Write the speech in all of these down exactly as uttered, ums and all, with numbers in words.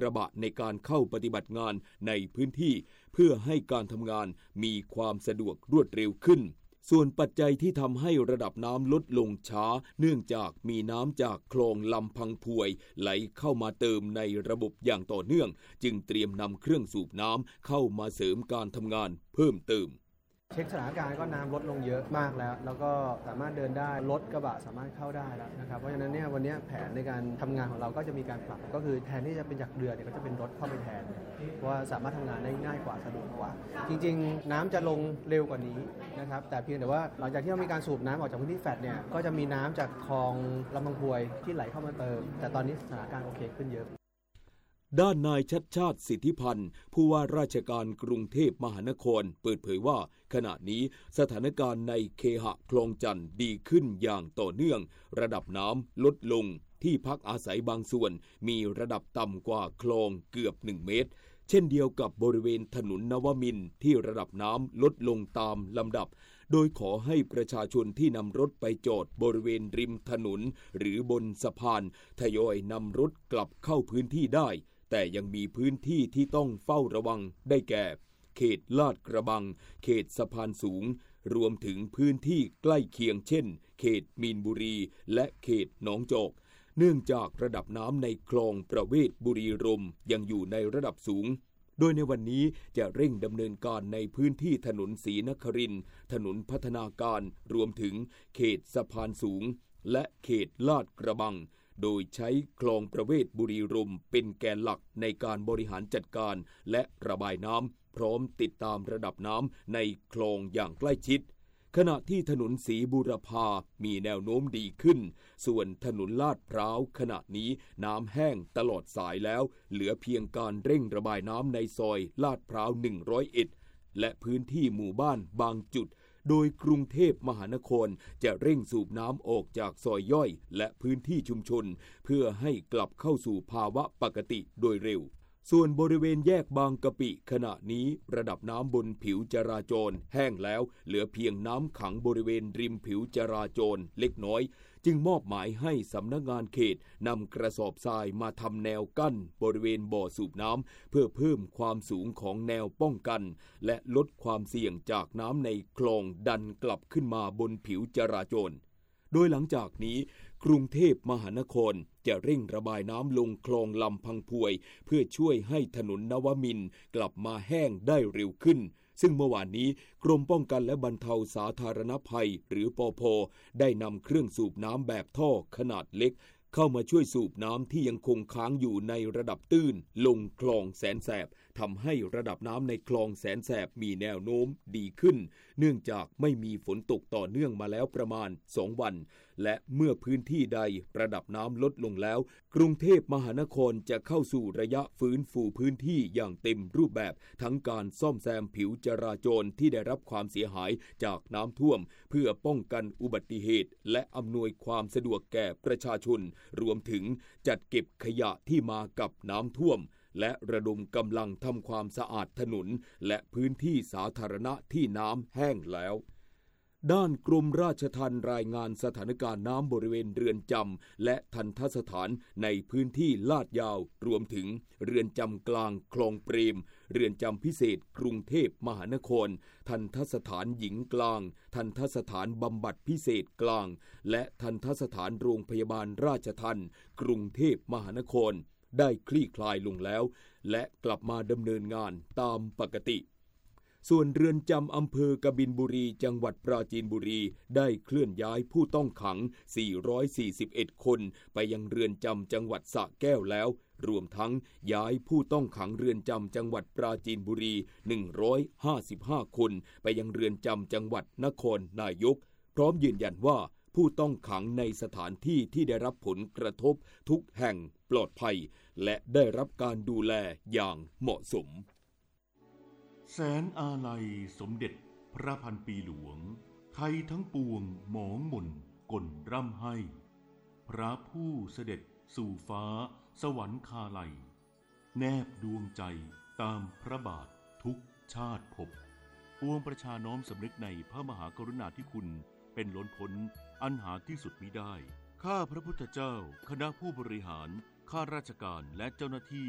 ระบะในการเข้าปฏิบัติงานในพื้นที่เพื่อให้การทำงานมีความสะดวกรวดเร็วขึ้นส่วนปัจจัยที่ทำให้ระดับน้ำลดลงช้าเนื่องจากมีน้ำจากคลองลำพังพวยไหลเข้ามาเติมในระบบอย่างต่อเนื่องจึงเตรียมนำเครื่องสูบน้ำเข้ามาเสริมการทำงานเพิ่มเติมเช็คสถานการณ์ก็น้ำลดลงเยอะมากแล้วแล้วก็สามารถเดินได้รถกระบะสามารถเข้าได้แล้วนะครับเพราะฉะนั้นเนี่ยวันนี้แผนในการทำงานของเราก็จะมีการปรับก็คือแทนที่จะเป็นจากเรือเนี่ยก็จะเป็นรถเข้าไปแทนเพราะว่าสามารถทำงานได้ง่ายกว่าสะดวกกว่าจริงๆน้ำจะลงเร็วกว่านี้นะครับแต่เพียงแต่ว่าหลังจากที่เรามีการสูบน้ำออกจากพื้นที่แฟลตเนี่ยก็จะมีน้ำจากคลองลำพังพวยที่ไหลเข้ามาเติมแต่ตอนนี้สถานการณ์โอเคขึ้นเยอะด้านนายชัชชาติสิทธิพันธ์ผู้ว่าราชการกรุงเทพมหานครเปิดเผยว่าขณะนี้สถานการณ์ในเคหะคลองจันทน์ดีขึ้นอย่างต่อเนื่องระดับน้ำลดลงที่พักอาศัยบางส่วนมีระดับต่ำกว่าคลองเกือบหนึ่งเมตรเช่นเดียวกับบริเวณถนนนวมินทร์ที่ระดับน้ำลดลงตามลำดับโดยขอให้ประชาชนที่นำรถไปจอดบริเวณริมถนนหรือบนสะพานทยอยนำรถกลับเข้าพื้นที่ได้แต่ยังมีพื้นที่ที่ต้องเฝ้าระวังได้แก่เขตลาดกระบังเขตสะพานสูงรวมถึงพื้นที่ใกล้เคียงเช่นเขตมีนบุรีและเขตหนองจอกเนื่องจากระดับน้ำในคลองประเวศบุรีรมย์ยังอยู่ในระดับสูงโดยในวันนี้จะเร่งดำเนินการในพื้นที่ถนนศรีนครินทร์ถนนพัฒนาการรวมถึงเขตสะพานสูงและเขตลาดกระบังโดยใช้คลองประเวศบุรีรมย์เป็นแกนหลักในการบริหารจัดการและระบายน้ำพร้อมติดตามระดับน้ำในคลองอย่างใกล้ชิดขณะที่ถนนศรีบุรพามีแนวโน้มดีขึ้นส่วนถนนลาดพร้าวขณะนี้น้ำแห้งตลอดสายแล้วเหลือเพียงการเร่งระบายน้ำในซอยลาดพร้าวหนึ่งร้อยเอ็ดและพื้นที่หมู่บ้านบางจุดโดยกรุงเทพมหานครจะเร่งสูบน้ำออกจากซอยย่อยและพื้นที่ชุมชนเพื่อให้กลับเข้าสู่ภาวะปกติโดยเร็วส่วนบริเวณแยกบางกะปิขณะนี้ระดับน้ำบนผิวจราจรแห้งแล้วเหลือเพียงน้ำขังบริเวณริมผิวจราจรเล็กน้อยจึงมอบหมายให้สำนักงานเขตนำกระสอบทรายมาทำแนวกั้นบริเวณบ่อสูบน้ำเพื่อเพิ่มความสูงของแนวป้องกันและลดความเสี่ยงจากน้ำในคลองดันกลับขึ้นมาบนผิวจราจรโดยหลังจากนี้กรุงเทพมหานครจะเร่งระบายน้ำลงคลองลำพังพวยเพื่อช่วยให้ถนนนวมินทร์กลับมาแห้งได้เร็วขึ้นซึ่งเมื่อวานนี้กรมป้องกันและบรรเทาสาธารณภัยหรือปภ.ได้นำเครื่องสูบน้ำแบบท่อขนาดเล็กเข้ามาช่วยสูบน้ำที่ยังคงค้างอยู่ในระดับตื้นลงคลองแสนแสบทำให้ระดับน้ำในคลองแสนแสบมีแนวโน้มดีขึ้นเนื่องจากไม่มีฝนตกต่อเนื่องมาแล้วประมาณสองวันและเมื่อพื้นที่ใดระดับน้ำลดลงแล้วกรุงเทพมหานครจะเข้าสู่ระยะฟื้นฟูพื้นที่อย่างเต็มรูปแบบทั้งการซ่อมแซมผิวจราจรที่ได้รับความเสียหายจากน้ำท่วมเพื่อป้องกันอุบัติเหตุและอำนวยความสะดวกแก่ประชาชนรวมถึงจัดเก็บขยะที่มากับน้ำท่วมและระดมกำลังทำความสะอาดถนนและพื้นที่สาธารณะที่น้ำแห้งแล้วด้านกรมราชทัณฑ์รายงานสถานการณ์น้ำบริเวณเรือนจำและทัณฑสถานในพื้นที่ลาดยาวรวมถึงเรือนจำกลางคลองเปรมเรือนจำพิเศษกรุงเทพมหานครทัณฑสถานหญิงกลางทัณฑสถานบำบัดพิเศษกลางและทัณฑสถานโรงพยาบาลราชทัณฑ์กรุงเทพมหานครได้คลี่คลายลงแล้วและกลับมาดำเนินงานตามปกติส่วนเรือนจำอำเภอกบินบุรีจังหวัดปราจีนบุรีได้เคลื่อนย้ายผู้ต้องขังสี่ร้อยสี่สิบเอ็ดคนไปยังเรือนจำจังหวัดสระแก้วแล้วรวมทั้งย้ายผู้ต้องขังเรือนจำจังหวัดปราจีนบุรีหนึ่งร้อยห้าสิบห้าคนไปยังเรือนจำจังหวัดนครนายกพร้อมยืนยันว่าผู้ต้องขังในสถานที่ที่ได้รับผลกระทบทุกแห่งปลอดภัยและได้รับการดูแลอย่างเหมาะสมแสนอาลัยสมเด็จพระพันปีหลวงไทยทั้งปวงหมองหม่นก่นร่ำให้พระผู้เสด็จสู่ฟ้าสวรรคาลัยแนบดวงใจตามพระบาททุกชาติภพปวงประชาน้อมสำนึกในพระมหากรุณาธิคุณเป็นล้นพ้นอันหาที่สุดมิได้ข้าพระพุทธเจ้าคณะผู้บริหารข้าราชการและเจ้าหน้าที่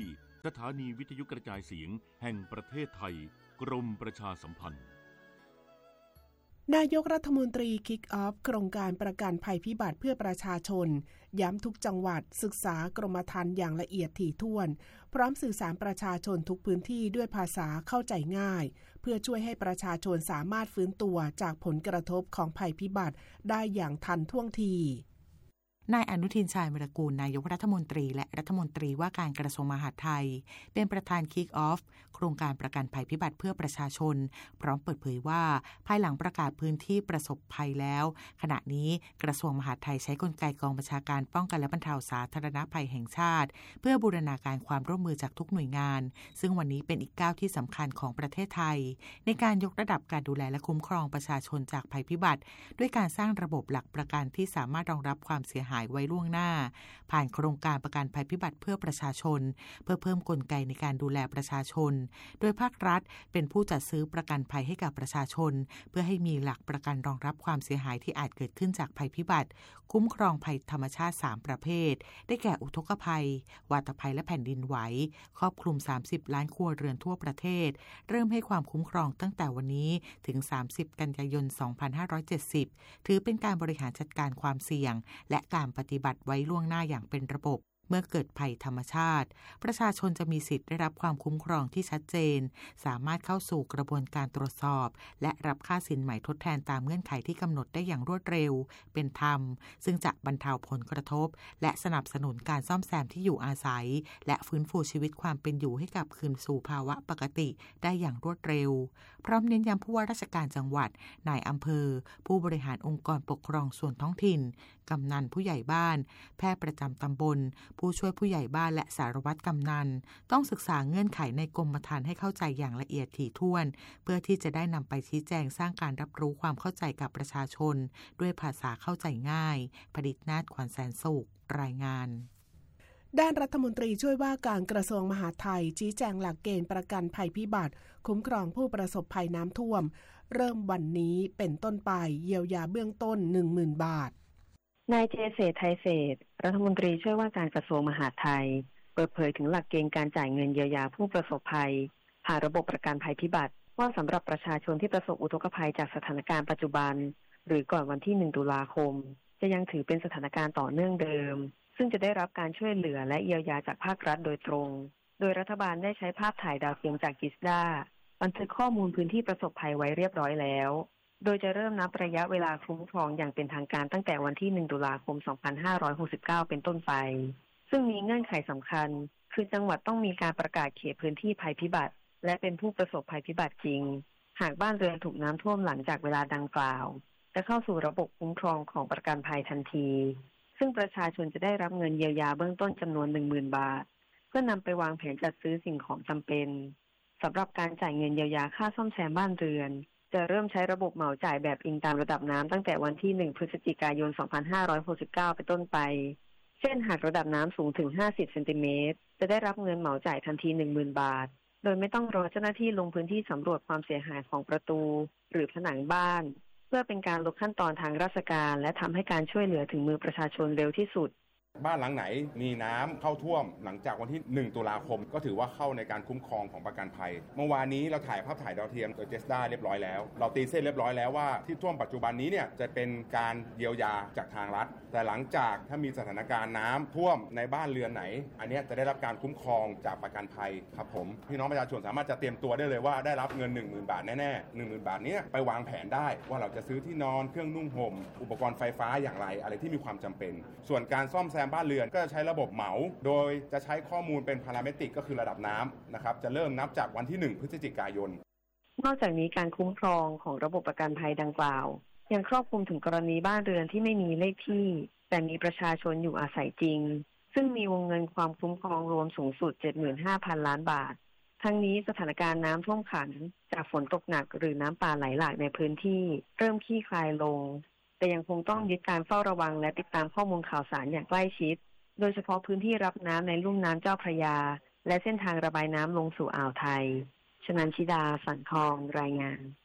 สถานีวิทยุกระจายเสียงแห่งประเทศไทยกรมประชาสัมพันธ์นายกรัฐมนตรีคิกออฟโครงการประกันภัยพิบัติเพื่อประชาชนย้ำทุกจังหวัดศึกษากรมธรรม์อย่างละเอียดถี่ถ้วนพร้อมสื่อสารประชาชนทุกพื้นที่ด้วยภาษาเข้าใจง่ายเพื่อช่วยให้ประชาชนสามารถฟื้นตัวจากผลกระทบของภัยพิบัติได้อย่างทันท่วงทีนายอนุทินชาญวิรากูลนายกรัฐมนตรีและรัฐมนตรีว่าการกระทรวงมหาดไทยเป็นประธานคิกออฟโครงการประกันภัยพิบัติเพื่อประชาชนพร้อมเปิดเผยว่าภายหลังประกาศพื้นที่ประสบภัยแล้วขณะนี้กระทรวงมหาดไทยใช้กลไกกองบัญชาการป้องกันและบรรเทาสาธารณภัยแห่งชาติเพื่อบูรณาการความร่วมมือจากทุกหน่วยงานซึ่งวันนี้เป็นอีกก้าวที่สำคัญของประเทศไทยในการยกระดับการดูแลและคุ้มครองประชาชนจากภัยพิบัติด้วยการสร้างระบบหลักประกันที่สามารถรองรับความเสียหายไว้ล่วงหน้าผ่านโครงการประกันภัยพิบัติเพื่อประชาชนเพื่อเพิ่มกลไกในการดูแลประชาชนโดยภาครัฐเป็นผู้จัดซื้อประกันภัยให้กับประชาชนเพื่อให้มีหลักประกันรองรับความเสียหายที่อาจเกิดขึ้นจากภัยพิบัติคุ้มครองภัยธรรมชาติสามประเภทได้แก่อุทกภัยวาตภัยและแผ่นดินไหวครอบคลุมสามสิบล้านครัวเรือนทั่วประเทศเริ่มให้ความคุ้มครองตั้งแต่วันนี้ถึงสามสิบกันยายนสองพันห้าร้อยเจ็ดสิบถือเป็นการบริหารจัดการความเสี่ยงและการปฏิบัติไว้ล่วงหน้าอย่างเป็นระบบเมื่อเกิดภัยธรรมชาติประชาชนจะมีสิทธิ์ได้รับความคุ้มครองที่ชัดเจนสามารถเข้าสู่กระบวนการตรวจสอบและรับค่าสินใหม่ทดแทนตามเงื่อนไขที่กำหนดได้อย่างรวดเร็วเป็นธรรมซึ่งจะบรรเทาผลกระทบและสนับสนุนการซ่อมแซมที่อยู่อาศัยและฟื้นฟูชีวิตความเป็นอยู่ให้กลับคืนสู่ภาวะปกติได้อย่างรวดเร็วพร้อมเน้นย้ำผู้ว่าราชการจังหวัดนายอำเภอผู้บริหารองค์กรปกครองส่วนท้องถิ่นกำนันผู้ใหญ่บ้านแพทย์ประจำตำบลผู้ช่วยผู้ใหญ่บ้านและสารวัตรกำนันต้องศึกษาเงื่อนไขในกรมธรรม์ให้เข้าใจอย่างละเอียดถี่ถ้วนเพื่อที่จะได้นำไปชี้แจงสร้างการรับรู้ความเข้าใจกับประชาชนด้วยภาษาเข้าใจง่ายผดิตนาถขวัญแสนสุขรายงานด้านรัฐมนตรีช่วยว่าการกระทรวงมหาดไทยชี้แจงหลักเกณฑ์ประกันภัยพิบัติคุ้มครองผู้ประสบภัยน้ำท่วมเริ่มวันนี้เป็นต้นไปเยียวยาเบื้องต้น หนึ่งหมื่น บาทนายเจเศรษฐ์ไทยเศรษฐ์รัฐมนตรีช่วยว่าการกระทรวงมหาดไทยเปิดเผยถึงหลักเกณฑ์การจ่ายเงินเยียวยาผู้ประสบภัยผ่านระบบประกันภัยพิบัติว่าสำหรับประชาชนที่ประสบอุทกภัยจากสถานการณ์ปัจจุบันหรือก่อนวันที่หนึ่งตุลาคมจะยังถือเป็นสถานการณ์ต่อเนื่องเดิมซึ่งจะได้รับการช่วยเหลือและเยียวยาจากภาครัฐโดยตรงโดยรัฐบาลได้ใช้ภาพถ่ายดาวเทียมจากจิสดาบันทึกข้อมูลพื้นที่ประสบภัยไว้เรียบร้อยแล้วโดยจะเริ่มนับระยะเวลาคุ้มครองอย่างเป็นทางการตั้งแต่วันที่หนึ่งตุลาคมสองพันห้าร้อยหกสิบเก้าเป็นต้นไปซึ่งมีเงื่อนไขสำคัญคือจังหวัดต้องมีการประกาศเขตพื้นที่ภัยพิบัติและเป็นผู้ประสบภัยพิบัติจริงหากบ้านเรือนถูกน้ำท่วมหลังจากเวลาดังกล่าวจะเข้าสู่ระบบคุ้มครองของประกันภัยทันทีซึ่งประชาชนจะได้รับเงินเยียวยาเบื้องต้นจำนวน หนึ่งหมื่น บาทเพื่อนำไปวางแผนจัดซื้อสิ่งของจำเป็นสำหรับการจ่ายเงินเยียวยาค่าซ่อมแซมบ้านเรือนจะเริ่มใช้ระบบเหมาจ่ายแบบอิงตามระดับน้ำตั้งแต่วันที่หนึ่งพฤศจิกายนสองพันห้าร้อยหกสิบเก้าเป็นต้นไปเช่นหากระดับน้ำสูงถึงห้าสิบเซนติเมตรจะได้รับเงินเหมาจ่ายทันที หนึ่งหมื่น บาทโดยไม่ต้องรอเจ้าหน้าที่ลงพื้นที่สำรวจความเสียหายของประตูหรือผนังบ้านเพื่อเป็นการลดขั้นตอนทางราชการและทำให้การช่วยเหลือถึงมือประชาชนเร็วที่สุดบ้านหลังไหนมีน้ำเข้าท่วมหลังจากวันที่หนึ่งตุลาคมก็ถือว่าเข้าในการคุ้มครองของประกันภัยเมื่อวานนี้เราถ่ายภาพถ่ายดาวเทียมตัวเจสดาเรียบร้อยแล้วเราตีเส้นเรียบร้อยแล้วว่าที่ท่วมปัจจุบันนี้เนี่ยจะเป็นการเยียวยาจากทางรัฐแต่หลังจากถ้ามีสถานการณ์น้ำท่วมในบ้านเรือนไหนอันนี้จะได้รับการคุ้มครองจากประกันภัยครับผมพี่น้องประชาชนสามารถจะเตรียมตัวได้เลยว่าได้รับเงิน หนึ่งหมื่น บาทแน่ๆ หนึ่งหมื่น บาทนี้ไปวางแผนได้ว่าเราจะซื้อที่นอนเครื่องนุ่งห่มอุปกรณ์ไฟฟ้าอย่างไรอะไรที่มีความจำเป็นส่วนการซ่อมแซมบ้านเรือนก็จะใช้ระบบเหมาโดยจะใช้ข้อมูลเป็นพาราเมตริกก็คือระดับน้ำนะครับจะเริ่มนับจากวันที่หนึ่งพฤศจิกายนนอกจากนี้การคุ้มครองของระบบประกันภัยดังกล่าวยังครอบคลุมถึงกรณีบ้านเรือนที่ไม่มีเลขที่แต่มีประชาชนอยู่อาศัยจริงซึ่งมีวงเงินความคุ้มครองรวมสูงสุด เจ็ดหมื่นห้าพัน ล้านบาททั้งนี้สถานการณ์น้ำท่วมขังจากฝนตกหนักหรือน้ำป่าไหลหลากในพื้นที่เริ่มคลี่คลายลงแต่ยังคงต้องยึดการเฝ้าระวังและติดตามข้อมูลข่าวสารอย่างใกล้ชิดโดยเฉพาะพื้นที่รับน้ำในลุ่มน้ำเจ้าพระยาและเส้นทางระบายน้ำลงสู่อ่าวไทยชนันชิดาสันทองรายงาน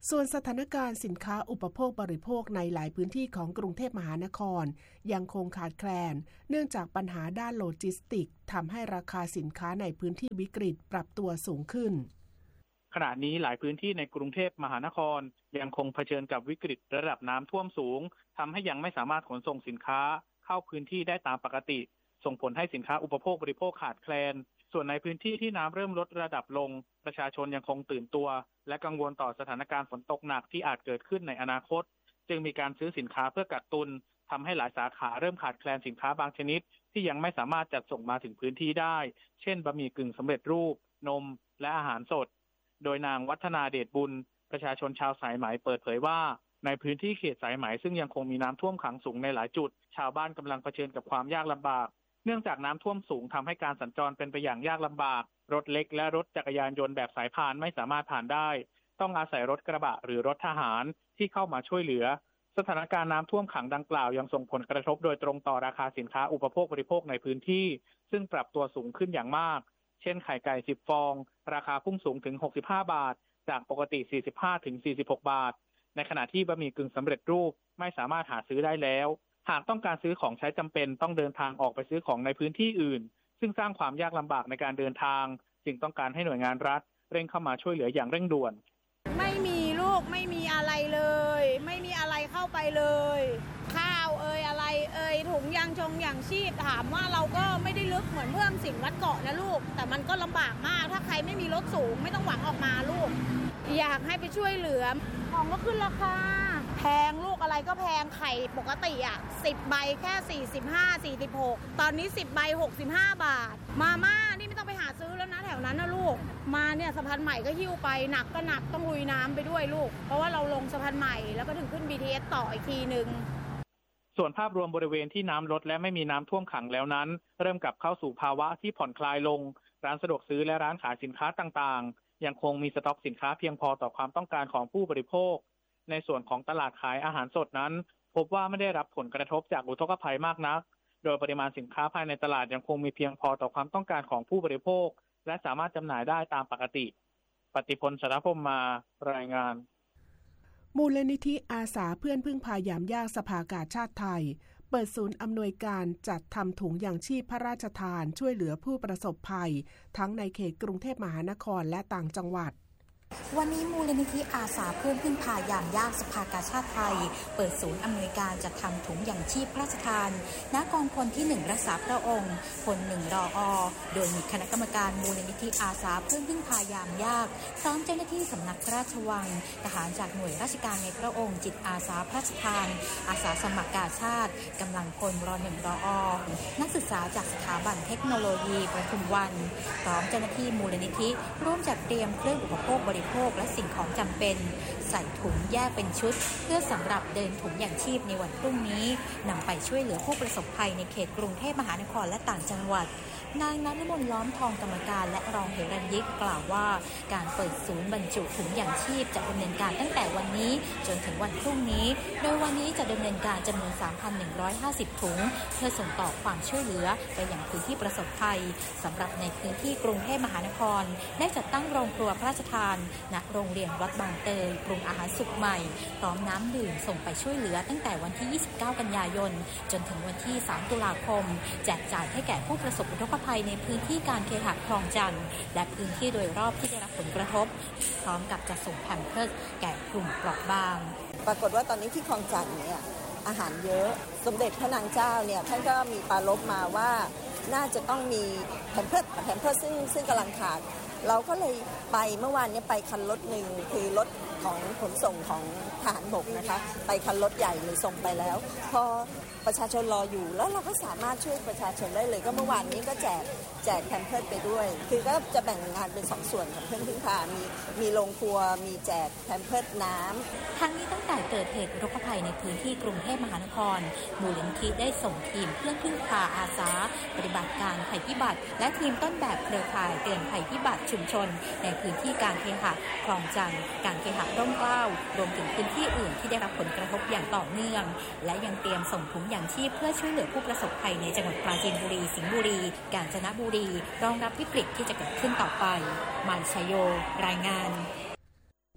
ส่วนสถานการณ์สินค้าอุปโภคบริโภคในหลายพื้นที่ของกรุงเทพมหานครยังคงขาดแคลนเนื่องจากปัญหาด้านโลจิสติกส์ทำให้ราคาสินค้าในพื้นที่วิกฤตปรับตัวสูงขึ้นขณะนี้หลายพื้นที่ในกรุงเทพมหานครยังคงเผชิญกับวิกฤตระดับน้ำท่วมสูงทำให้ยังไม่สามารถขนส่งสินค้าเข้าพื้นที่ได้ตามปกติส่งผลให้สินค้าอุปโภคบริโภคขาดแคลนส่วนในพื้นที่ที่น้ำเริ่มลดระดับลงประชาชนยังคงตื่นตัวและกังวลต่อสถานการณ์ฝนตกหนักที่อาจเกิดขึ้นในอนาคตจึงมีการซื้อสินค้าเพื่อกักตุนทำให้หลายสาขาเริ่มขาดแคลนสินค้าบางชนิดที่ยังไม่สามารถจัดส่งมาถึงพื้นที่ได้เช่นบะหมี่กึ่งสำเร็จรูปนมและอาหารสดโดยนางวัฒนาเดชบุญประชาชนชาวสายไหมเปิดเผยว่าในพื้นที่เขตสายไหมซึ่งยังคงมีน้ำท่วมขังสูงในหลายจุดชาวบ้านกำลังเผชิญกับความยากลำบากเนื่องจากน้ำท่วมสูงทำให้การสัญจรเป็นไปอย่างยากลำบากรถเล็กและรถจักรยานยนต์แบบสายพานไม่สามารถผ่านได้ต้องอาศัยรถกระบะหรือรถทหารที่เข้ามาช่วยเหลือสถานการณ์น้ำท่วมขังดังกล่าวยังส่งผลกระทบโดยตรงต่อราคาสินค้าอุปโภคบริโภคในพื้นที่ซึ่งปรับตัวสูงขึ้นอย่างมากเช่นไข่ไก่สิบฟองราคาพุ่งสูงถึงหกสิบห้าบาทจากปกติสี่สิบห้าถึงสี่สิบหกบาทในขณะที่บะหมี่กึ่งสำเร็จรูปไม่สามารถหาซื้อได้แล้วหากต้องการซื้อของใช้จำเป็นต้องเดินทางออกไปซื้อของในพื้นที่อื่นซึ่งสร้างความยากลำบากในการเดินทางจึงต้องการให้หน่วยงานรัฐเร่งเข้ามาช่วยเหลืออย่างเร่งด่วนไม่มีลูกไม่มีอะไรเลยไม่มีอะไรเข้าไปเลยข้าวเอ่ยอะไรเอ่ยถุงยางชงยางชีพถามว่าเราก็ไม่ได้ลึกเหมือนเมืองสิงห์วัดเกาะนะลูกแต่มันก็ลำบากมากถ้าใครไม่มีรถสูงไม่ต้องหวังออกมาลูกอยากให้ไปช่วยเหลือของก็ขึ้นราคาแพงลูกอะไรก็แพงไข่ปกติอ่ะสิบใบแค่สี่สิบห้า สี่สิบหกตอนนี้สิบใบหกสิบห้าบาทมาม่านี่ไม่ต้องไปหาซื้อแล้วนะแถวนั้นนะลูกมาเนี่ยสะพานใหม่ก็หิ้วไปหนักก็หนักต้องลุยน้ำไปด้วยลูกเพราะว่าเราลงสะพานใหม่แล้วก็ถึงขึ้น บี ที เอส ต่ออีกทีนึงส่วนภาพรวมบริเวณที่น้ำลดและไม่มีน้ำท่วมขังแล้วนั้นเริ่มกลับเข้าสู่ภาวะที่ผ่อนคลายลงร้านสะดวกซื้อและร้านขายสินค้าต่างๆยังคงมีสต็อกสินค้าเพียงพอต่อความต้องการของผู้บริโภคในส่วนของตลาดขายอาหารสดนั้นพบว่าไม่ได้รับผลกระทบจากอุทกภัยมากนักโดยปริมาณสินค้าภายในตลาดยังคงมีเพียงพอต่อความต้องการของผู้บริโภคและสามารถจำหน่ายได้ตามปกติปฏิพล สรพรหมมารายงานมูลนิธิอาสาเพื่อนพึ่งพายามยากสภากาชาติไทยเปิดศูนย์อำนวยการจัดทำถุงยางชีพพระราชทานช่วยเหลือผู้ประสบภัยทั้งในเขตกรุงเทพมหานครและต่างจังหวัดวันนี้มูลนิธิอาสาเพื่อนพึ่งพายามยากสภากาชาติไทยเปิดศูนย์อำนวยการจัดทำถุงยางชีพพระราชทานณกองพลที่หนึ่งรักษาพระองค์พลหนึ่งรออโดยมีคณะกรรมการมูลนิธิอาสาเพื่อนพึ่งพายามยากพร้อมเจ้าหน้าที่สำนักพระราชวังทหารจากหน่วยราชการในพระองค์จิตอาสาพระราชทานอาสาสมัครกาชาติกำลังพลรหนึ่งรออนักศึกษาจากสถาบันเทคโนโลยีประทุมวันพร้อมเจ้าหน้าที่มูลนิธิร่วมจัดเตรียมเครื่องอุปโภคบริโภคและสิ่งของจำเป็นใส่ถุงแยกเป็นชุดเพื่อสำหรับเดินถุงยางชีพในวันพรุ่งนี้นำไปช่วยเหลือผู้ประสบภัยในเขตกรุงเทพมหานครและต่างจังหวัดนางณฤมลล้อมทองกรรมการและรองเหรัญยิกกล่าวว่าการเปิดศูนย์บรรจุถุงยางชีพจะดำเนินการตั้งแต่วันนี้จนถึงวันพรุ่งนี้โดยวันนี้จะดำเนินการจำนวน สามพันหนึ่งร้อยห้าสิบ ถุงเพื่อส่งต่อความช่วยเหลือไปยังพื้นที่ประสบภัยสำหรับในพื้นที่กรุงเทพมหานครได้จัดตั้งโรงครัวพระราชทานณโรงเรียนวัดบางเตยปรุงอาหารสุกใหม่พร้อมน้ำดื่มส่งไปช่วยเหลือตั้งแต่วันที่ยี่สิบเก้ากันยายนจนถึงวันที่สามตุลาคมแจกจ่ายให้แก่ผู้ประสบอุทกภัยในพื้นที่การเคหะคลองจันทร์และพื้นที่โดยรอบที่ได้รับผลกระทบพร้อมกับจะส่งแพมเพิร์สแก่กลุ่มเปราะบางปรากฏว่าตอนนี้ที่คลองจันทร์เนี่ยอาหารเยอะสมเด็จพระนางเจ้าเนี่ยท่านก็มีปรารภมาว่าน่าจะต้องมีแพมเพิร์สแพมเพิร์สซึ่งซึ่งกำลังขาดเราก็เลยไปเมื่อวานนี้ไปคันรถหนึ่งคือรถของขนส่งของทหารบกนะคะไปคันรถใหญ่เลยส่งไปแล้วพอประชาชนรออยู่แล้วเราก็สามารถช่วยประชาชนได้เลยก็เมื่อวานนี้ก็แจกแจกแพมเพิร์สไปด้วยคือก็จะแบ่งงานเป็นสองส่วนของเพื่อนพึ่งพามีมีโรงครัวมีแจกแพมเพิร์สน้ำทั้งนี้ตั้งแต่เกิดเหตุอุทกภัยในพื้นที่กรุงเทพมหานครมูลนิธิได้ส่งทีมเพื่อนพึ่งพาอาสาปฏิบัติการภัยพิบัติและทีมต้นแบบเครือข่ายเตือนภัยพิบัติชุมชนในพื้นที่การเคหะคลองจันทร์การเคหะร่มเกล้ารวมถึงพื้นที่อื่นที่ได้รับผลกระทบอย่างต่อเนื่องและยังเตรียมส่งถุงยางชีพเพื่อช่วยเหลือผู้ประสบภัยในจังหวัดปราจีนบุรีสิงห์บุรีกาญจนบุรีรองรับวิกฤตที่จะเกิดขึ้นต่อไปมันชโยรายงาน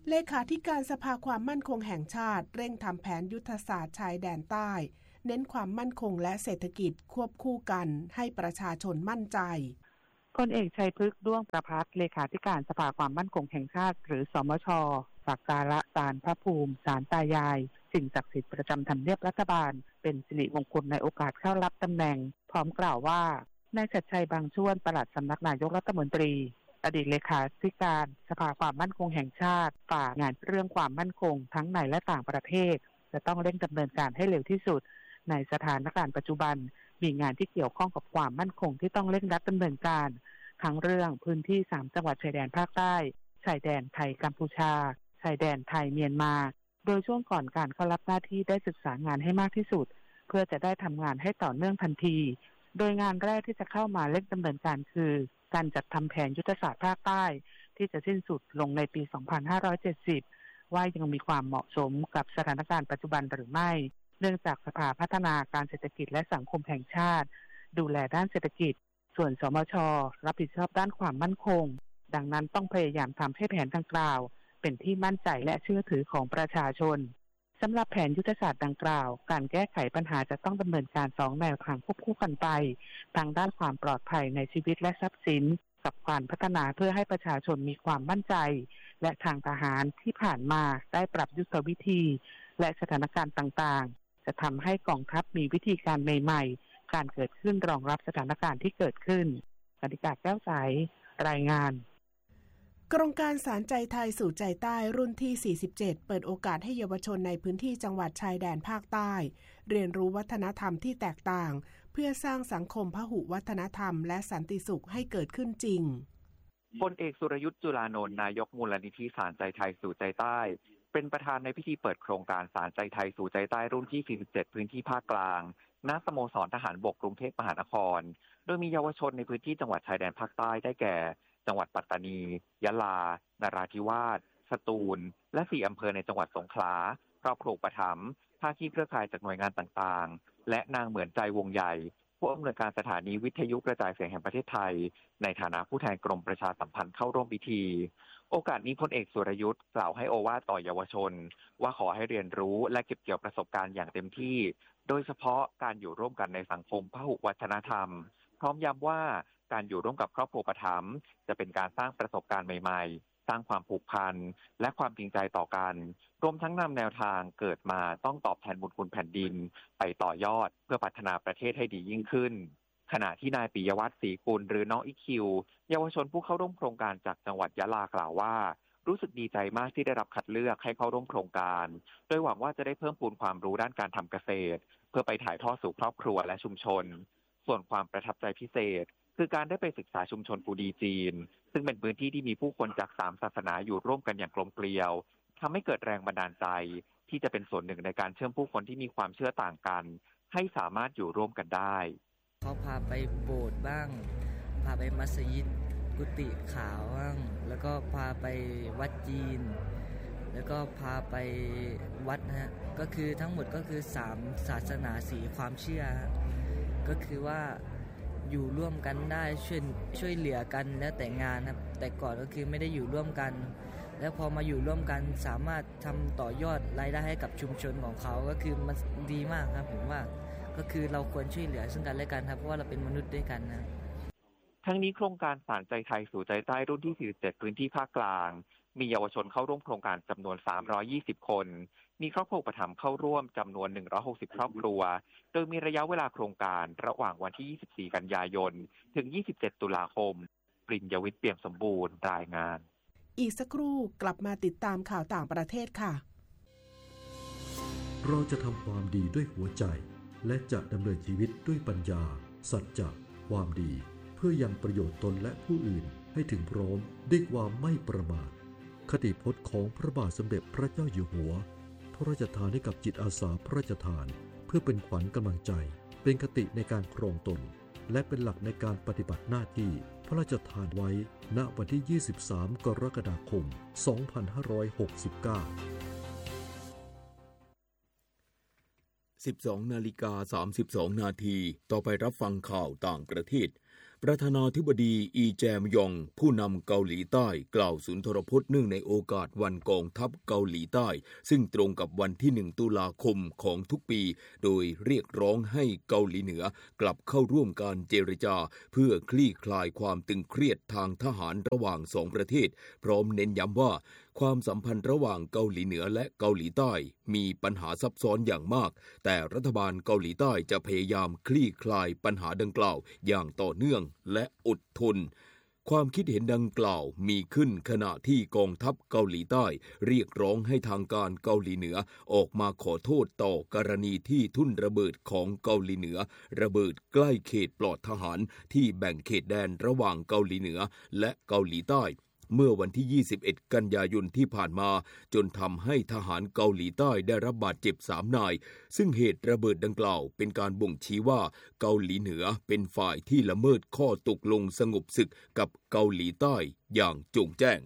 เลขาธิการสภาความมั่นคงแห่งชาติเร่งทำแผนยุทธศาสตร์ชายแดนใต้เน้นความมั่นคงและเศรษฐกิจควบคู่กันให้ประชาชนมั่นใจพลเอกชัยพฤกษ์ด้วงประภัสเลขาธิการสภาความมั่นคงแห่งชาติหรือสมช.สักการะศาลพระภูมิศาลตายายสิ่งศักดิ์สิทธิ์ประจำทำเนียบรัฐบาลเป็นสิริมงคลในโอกาสเข้ารับตำแหน่งพร้อมกล่าวว่านายชัดชัยบางช่วนปลัดสำนักนายกรัฐมนตรีอดีตเลขาธิการสภาความมั่นคงแห่งชาติฝ่างานเรื่องความมั่นคงทั้งในและต่างประเทศจะต้องเร่งดำเนินการให้เร็วที่สุดในสถานการณ์ปัจจุบันมีงานที่เกี่ยวข้องกับความมั่นคงที่ต้องเร่งรัดดำเนินการทั้งเรื่องพื้นที่สามจังหวัดชายแดนภาคใต้ชายแดนไทยกัมพูชาชายแดนไทยเมียนมาโดยช่วงก่อนการเข้ารับหน้าที่ได้ศึกษางานให้มากที่สุดเพื่อจะได้ทำงานให้ต่อเนื่องทันทีโดยงานแรกที่จะเข้ามาเร่งดำเนินการคือการจัดทำแผนยุทธศาสตร์ภาคใต้ที่จะสิ้นสุดลงในปี สองพันห้าร้อยเจ็ดสิบ ว่ายังมีความเหมาะสมกับสถานการณ์ปัจจุบันหรือไม่เนื่องจากสภาพัฒนาการเศรษฐกิจและสังคมแห่งชาติดูแลด้านเศรษฐกิจส่วนสมช.รับผิดชอบด้านความมั่นคงดังนั้นต้องพยายามทำให้แผนดังกล่าวเป็นที่มั่นใจและเชื่อถือของประชาชนสำหรับแผนยุทธศาสตร์ดังกล่าวการแก้ไขปัญหาจะต้องดำเนินการสองแนวทางควบคู่กันไปทางด้านความปลอดภัยในชีวิตและทรัพย์สินกับการพัฒนาเพื่อให้ประชาชนมีความมั่นใจและทางทหารที่ผ่านมาได้ปรับยุทธวิธีและสถานการณ์ต่างๆจะทำให้กองทัพมีวิธีการใหม่ๆการเกิดขึ้นรองรับสถานการณ์ที่เกิดขึ้นกนิกาแก้วใสรายงานโครงการสารใจไทยสู่ใจใต้รุ่นที่สี่สิบเจ็ดเปิดโอกาสให้เยาวชนในพื้นที่จังหวัดชายแดนภาคใต้เรียนรู้วัฒนธรรมที่แตกต่างเพื่อสร้างสังคมพหุวัฒนธรรมและสันติสุขให้เกิดขึ้นจริงพลเอกสุรยุทธ์จุลานนท์นายกมูลนิธิสารใจไทยสู่ใจใต้เป็นประธานในพิธีเปิดโครงการสารใจไทยสู่ใจใต้รุ่นที่สี่สิบเจ็ดพื้นที่ภาคกลางณสโมสรทหารบกกรุงเทพมหานครโดยมีเยาวชนในพื้นที่จังหวัดชายแดนภาคใต้ได้แก่จังหวัดปัตตานียะลานราธิวาสสตูลและสี่อำเภอในจังหวัดสงขลาครอบครัวอุปถัมภ์ภาคีเครือข่ายจากหน่วยงานต่างๆและนางเหมือนใจวงใหญ่ผู้อำนวยการสถานีวิทยุกระจายเสียงแห่งประเทศไทยในฐานะผู้แทนกรมประชาสัมพันธ์เข้าร่วมพิธีโอกาสนี้พลเอกสุรยุทธ์กล่าวให้โอวาทต่อเยาวชนว่าขอให้เรียนรู้และเก็บเกี่ยวประสบการณ์อย่างเต็มที่โดยเฉพาะการอยู่ร่วมกันในสังคมพหุวัฒนธรรมพร้อมย้ำว่าการอยู่ร่วมกับครอบครัวอุปถัมภ์จะเป็นการสร้างประสบการณ์ใหม่ๆสร้างความผูกพันและความจริงใจต่อกันรวมทั้งนำแนวทางเกิดมาต้องตอบแทนบุญคุณแผ่นดินไปต่อยอดเพื่อพัฒนาประเทศให้ดียิ่งขึ้นขณะที่นายปิยวัฒน์ศรีกุลหรือน้องอีคิวเยาวชนผู้เข้าร่วมโครงการจากจังหวัดยะลากล่าวว่ารู้สึกดีใจมากที่ได้รับคัดเลือกให้เข้าร่วมโครงการโดยหวังว่าจะได้เพิ่มพูนความรู้ด้านการทำเกษตรเพื่อไปถ่ายทอดสู่ครอบครัวและชุมชนส่วนความประทับใจพิเศษคือการได้ไปศึกษาชุมชนกูดีจีนซึ่งเป็นพื้นที่ที่มีผู้คนจากสามศาสนาอยู่ร่วมกันอย่างกลมเกลียวทำให้เกิดแรงบันดาลใจที่จะเป็นส่วนหนึ่งในการเชื่อมผู้คนที่มีความเชื่อต่างกันให้สามารถอยู่ร่วมกันได้เขาพาไปโบสถ์บ้างพาไปมัสยิดกุฏิขาวบ้างแล้วก็พาไปวัดจีนแล้วก็พาไปวัดนะฮะก็คือทั้งหมดก็คือสามศาสนาสีความเชื่อก็คือว่าอยู่ร่วมกันได้ช่วยช่วยเหลือกันแล้วแต่งานครับแต่ก่อนก็คือไม่ได้อยู่ร่วมกันแล้วพอมาอยู่ร่วมกันสามารถทำต่อยอดรายได้ให้กับชุมชนของเขาก็คือมันดีมากครับผมว่าก็คือเราควรช่วยเหลือซึ่งกันและกันครับเพราะว่าเราเป็นมนุษย์ด้วยกันนะทั้งนี้โครงการสารใจไทยสู่ใจใต้รุ่นที่สี่สิบเจ็ดพื้นที่ภาคกลางมีเยาวชนเข้าร่วมโครงการจำนวนสามร้อยยี่สิบคนมีครอบครัวอุปถัมภ์เข้าร่วมจำนวนหนึ่งร้อยหกสิบครอบครัวโดยมีระยะเวลาโครงการระหว่างวันที่ยี่สิบสี่กันยายนถึงยี่สิบเจ็ดตุลาคมปริญญวิทย์เปี่ยมสมบูรณ์รายงานอีกสักครู่กลับมาติดตามข่าวต่างประเทศค่ะเราจะทำความดีด้วยหัวใจและจะดำเนินชีวิตด้วยปัญญาสัจจะความดีเพื่อยังประโยชน์ตนและผู้อื่นให้ถึงพร้อมด้วยความไม่ประมาทคติพจน์ของพระบาทสมเด็จพระเจ้าอยู่หัวพระราชทานให้กับจิตอาสาพระราชทานเพื่อเป็นขวัญกำลังใจเป็นคติในการครองตนและเป็นหลักในการปฏิบัติหน้าที่พระราชทานไว้ณวันที่ยี่สิบสามกรกฎาคมสองพันห้าร้อยหกสิบเก้าสิบสองนาฬิกาสามสิบสองนาทีต่อไปรับฟังข่าวต่างประเทศประธานาธิบดีอีแจมยองผู้นำเกาหลีใต้กล่าวสุนทรพจน์เนื่องในโอกาสวันกองทัพเกาหลีใต้ซึ่งตรงกับวันที่หนึ่งตุลาคมของทุกปีโดยเรียกร้องให้เกาหลีเหนือกลับเข้าร่วมการเจรจาเพื่อคลี่คลายความตึงเครียดทางทหารระหว่างสองประเทศพร้อมเน้นย้ำว่าความสัมพันธ์ระหว่างเกาหลีเหนือและเกาหลีใต้มีปัญหาซับซ้อนอย่างมากแต่รัฐบาลเกาหลีใต้จะพยายามคลี่คลายปัญหาดังกล่าวอย่างต่อเนื่องและอดทนความคิดเห็นดังกล่าวมีขึ้นขณะที่กองทัพเกาหลีใต้เรียกร้องให้ทางการเกาหลีเหนือออกมาขอโทษต่อกรณีที่ทุ่นระเบิดของเกาหลีเหนือระเบิดใกล้เขตปลอดทหารที่แบ่งเขตแดนระหว่างเกาหลีเหนือและเกาหลีใต้เมื่อวันที่ยี่สิบเอ็ดกันยายนที่ผ่านมาจนทำให้ทหารเกาหลีใต้ได้รับบาดเจ็บสามนายซึ่งเหตุระเบิดดังกล่าวเป็นการบ่งชี้ว่าเกาหลีเหนือเป็นฝ่ายที่ละเมิดข้อตกลงสงบศึกกับเกาหลีใต้อย่างโจ่งแจ้ง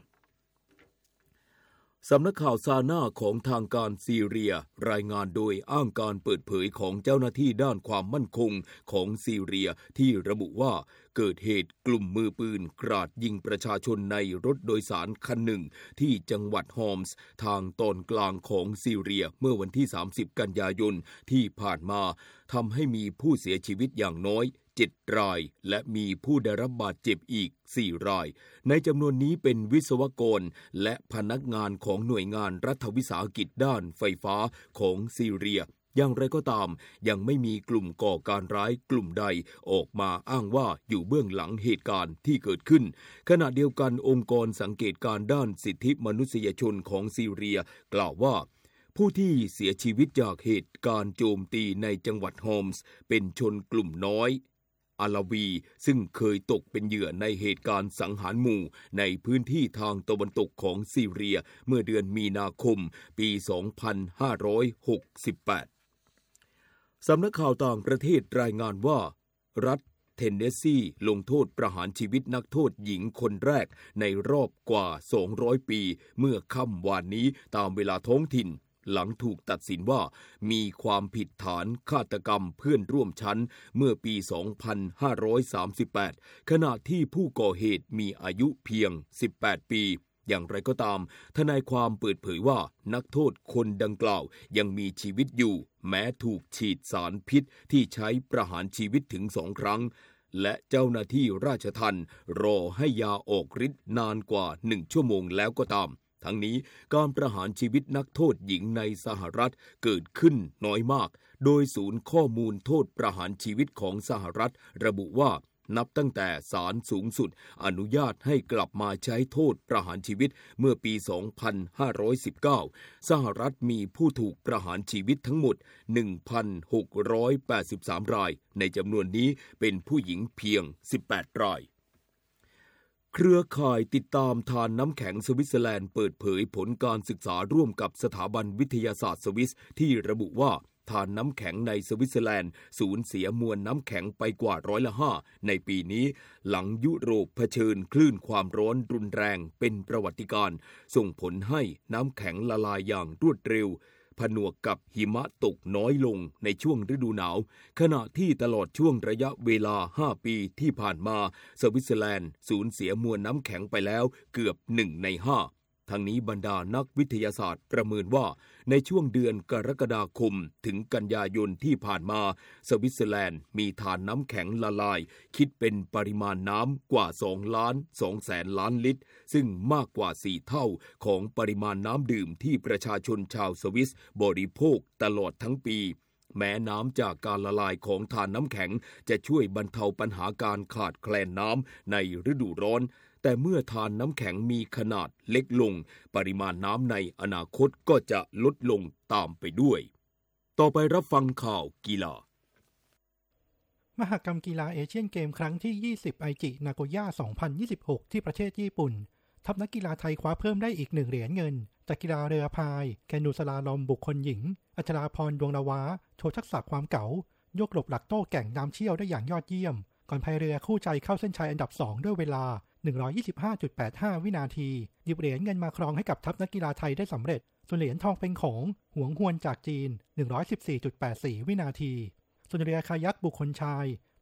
สำนักข่าวซาน่าของทางการซีเรียรายงานโดยอ้างการเปิดเผยของเจ้าหน้าที่ด้านความมั่นคงของซีเรียที่ระบุว่าเกิดเหตุกลุ่มมือปืนกราดยิงประชาชนในรถโดยสารคันหนึ่งที่จังหวัดฮอมส์ทางตอนกลางของซีเรียเมื่อวันที่สามสิบกันยายนที่ผ่านมาทำให้มีผู้เสียชีวิตอย่างน้อยเจ็ดรายและมีผู้ได้รับบาดเจ็บอีกสี่รายในจำนวนนี้เป็นวิศวกรและพนักงานของหน่วยงานรัฐวิสาหกิจด้านไฟฟ้าของซีเรียอย่างไรก็ตามยังไม่มีกลุ่มก่อการร้ายกลุ่มใดออกมาอ้างว่าอยู่เบื้องหลังเหตุการณ์ที่เกิดขึ้นขณะเดียวกันองค์กรสังเกตการด้านสิทธิมนุษยชนของซีเรียกล่าวว่าผู้ที่เสียชีวิตจากเหตุการณ์โจมตีในจังหวัดฮอมส์เป็นชนกลุ่มน้อยอาลาวีซึ่งเคยตกเป็นเหยื่อในเหตุการณ์สังหารหมู่ในพื้นที่ทางตะวันตกของซีเรียเมื่อเดือนมีนาคมปีสองพันห้าร้อยหกสิบแปดสำนักข่าวต่างประเทศรายงานว่ารัฐเทนเนสซีลงโทษประหารชีวิตนักโทษหญิงคนแรกในรอบกว่าสองร้อยปีเมื่อค่ำวานนี้ตามเวลาท้องถิ่นหลังถูกตัดสินว่ามีความผิดฐานฆาตกรรมเพื่อนร่วมชั้นเมื่อปีสองพันห้าร้อยสามสิบแปดขณะที่ผู้ก่อเหตุมีอายุเพียงสิบแปดปีอย่างไรก็ตามทนายความเปิดเผยว่านักโทษคนดังกล่าวยังมีชีวิตอยู่แม้ถูกฉีดสารพิษที่ใช้ประหารชีวิตถึงสองครั้งและเจ้าหน้าที่ราชทัณฑ์รอให้ยาออกฤทธิ์นานกว่าหนึ่งชั่วโมงแล้วก็ตามทั้งนี้การประหารชีวิตนักโทษหญิงในสหรัฐเกิดขึ้นน้อยมากโดยศูนย์ข้อมูลโทษประหารชีวิตของสหรัฐระบุว่านับตั้งแต่ศาลสูงสุดอนุญาตให้กลับมาใช้โทษประหารชีวิตเมื่อปีสองพันห้าร้อยสิบเก้าสหรัฐมีผู้ถูกประหารชีวิตทั้งหมด หนึ่งพันหกร้อยแปดสิบสาม รายในจำนวนนี้เป็นผู้หญิงเพียงสิบแปดรายเครือข่ายติดตามทานน้ำแข็งสวิตเซอร์แลนด์เปิดเผยผลการศึกษาร่วมกับสถาบันวิทยาศาสตร์สวิสที่ระบุว่าทานน้ำแข็งในสวิตเซอร์แลนด์สูญเสียมวลน้ำแข็งไปกว่าร้อยละห้าในปีนี้หลังยุโรปเผชิญคลื่นความร้อนรุนแรงเป็นประวัติการณ์ส่งผลให้น้ำแข็งละลายอย่างรวดเร็วผนวกกับหิมะตกน้อยลงในช่วงฤดูหนาวขณะที่ตลอดช่วงระยะเวลาห้าปีที่ผ่านมาสวิตเซอร์แลนด์สูญเสียมวลน้ำแข็งไปแล้วเกือบหนึ่งในห้าทั้งนี้บรรดานักวิทยาศาสตร์ประเมินว่าในช่วงเดือนกรกฎาคมถึงกันยายนที่ผ่านมาสวิตเซอร์แลนด์มีฐานน้ำแข็งละลายคิดเป็นปริมาณน้ำกว่าสองล้านสองแสนล้านลิตรซึ่งมากกว่าสี่เท่าของปริมาณน้ำดื่มที่ประชาชนชาวสวิสบริโภคตลอดทั้งปีแม้น้ำจากการละลายของฐานน้ำแข็งจะช่วยบรรเทาปัญหาการขาดแคลนน้ำในฤดูร้อนแต่เมื่อฐานน้ำแข็งมีขนาดเล็กลงปริมาณน้ำในอนาคตก็จะลดลงตามไปด้วยต่อไปรับฟังข่าวกีฬามหกรรมกีฬาเอเชียนเกมครั้งที่ยี่สิบไอจินาโกย่าสองพันยี่สิบหกที่ประเทศญี่ปุ่นทัพนักกีฬาไทยคว้าเพิ่มได้อีกหนึ่งเหรียญเงินจากกีฬาเรือพายแคนูสลาลอมบุคคลหญิงอัชราพรดวงละวาโชว์ทักษะความเก๋ายกหลบหลักโต้แก่งน้ำเชี่ยวได้อย่างยอดเยี่ยมก่อนพายเรือคู่ใจเข้าเส้นชัยอันดับสองด้วยเวลา หนึ่งร้อยยี่สิบห้าจุดแปดห้า วินาทีหยิบเหรียญเงินมาครองให้กับทัพนักกีฬาไทยได้สำเร็จส่วนเหรียญทองเป็นของหวงฮวนจากจีน หนึ่งร้อยสิบสี่จุดแปดสี่ วินาทีส่วนเรือคายัคบุคคลชาย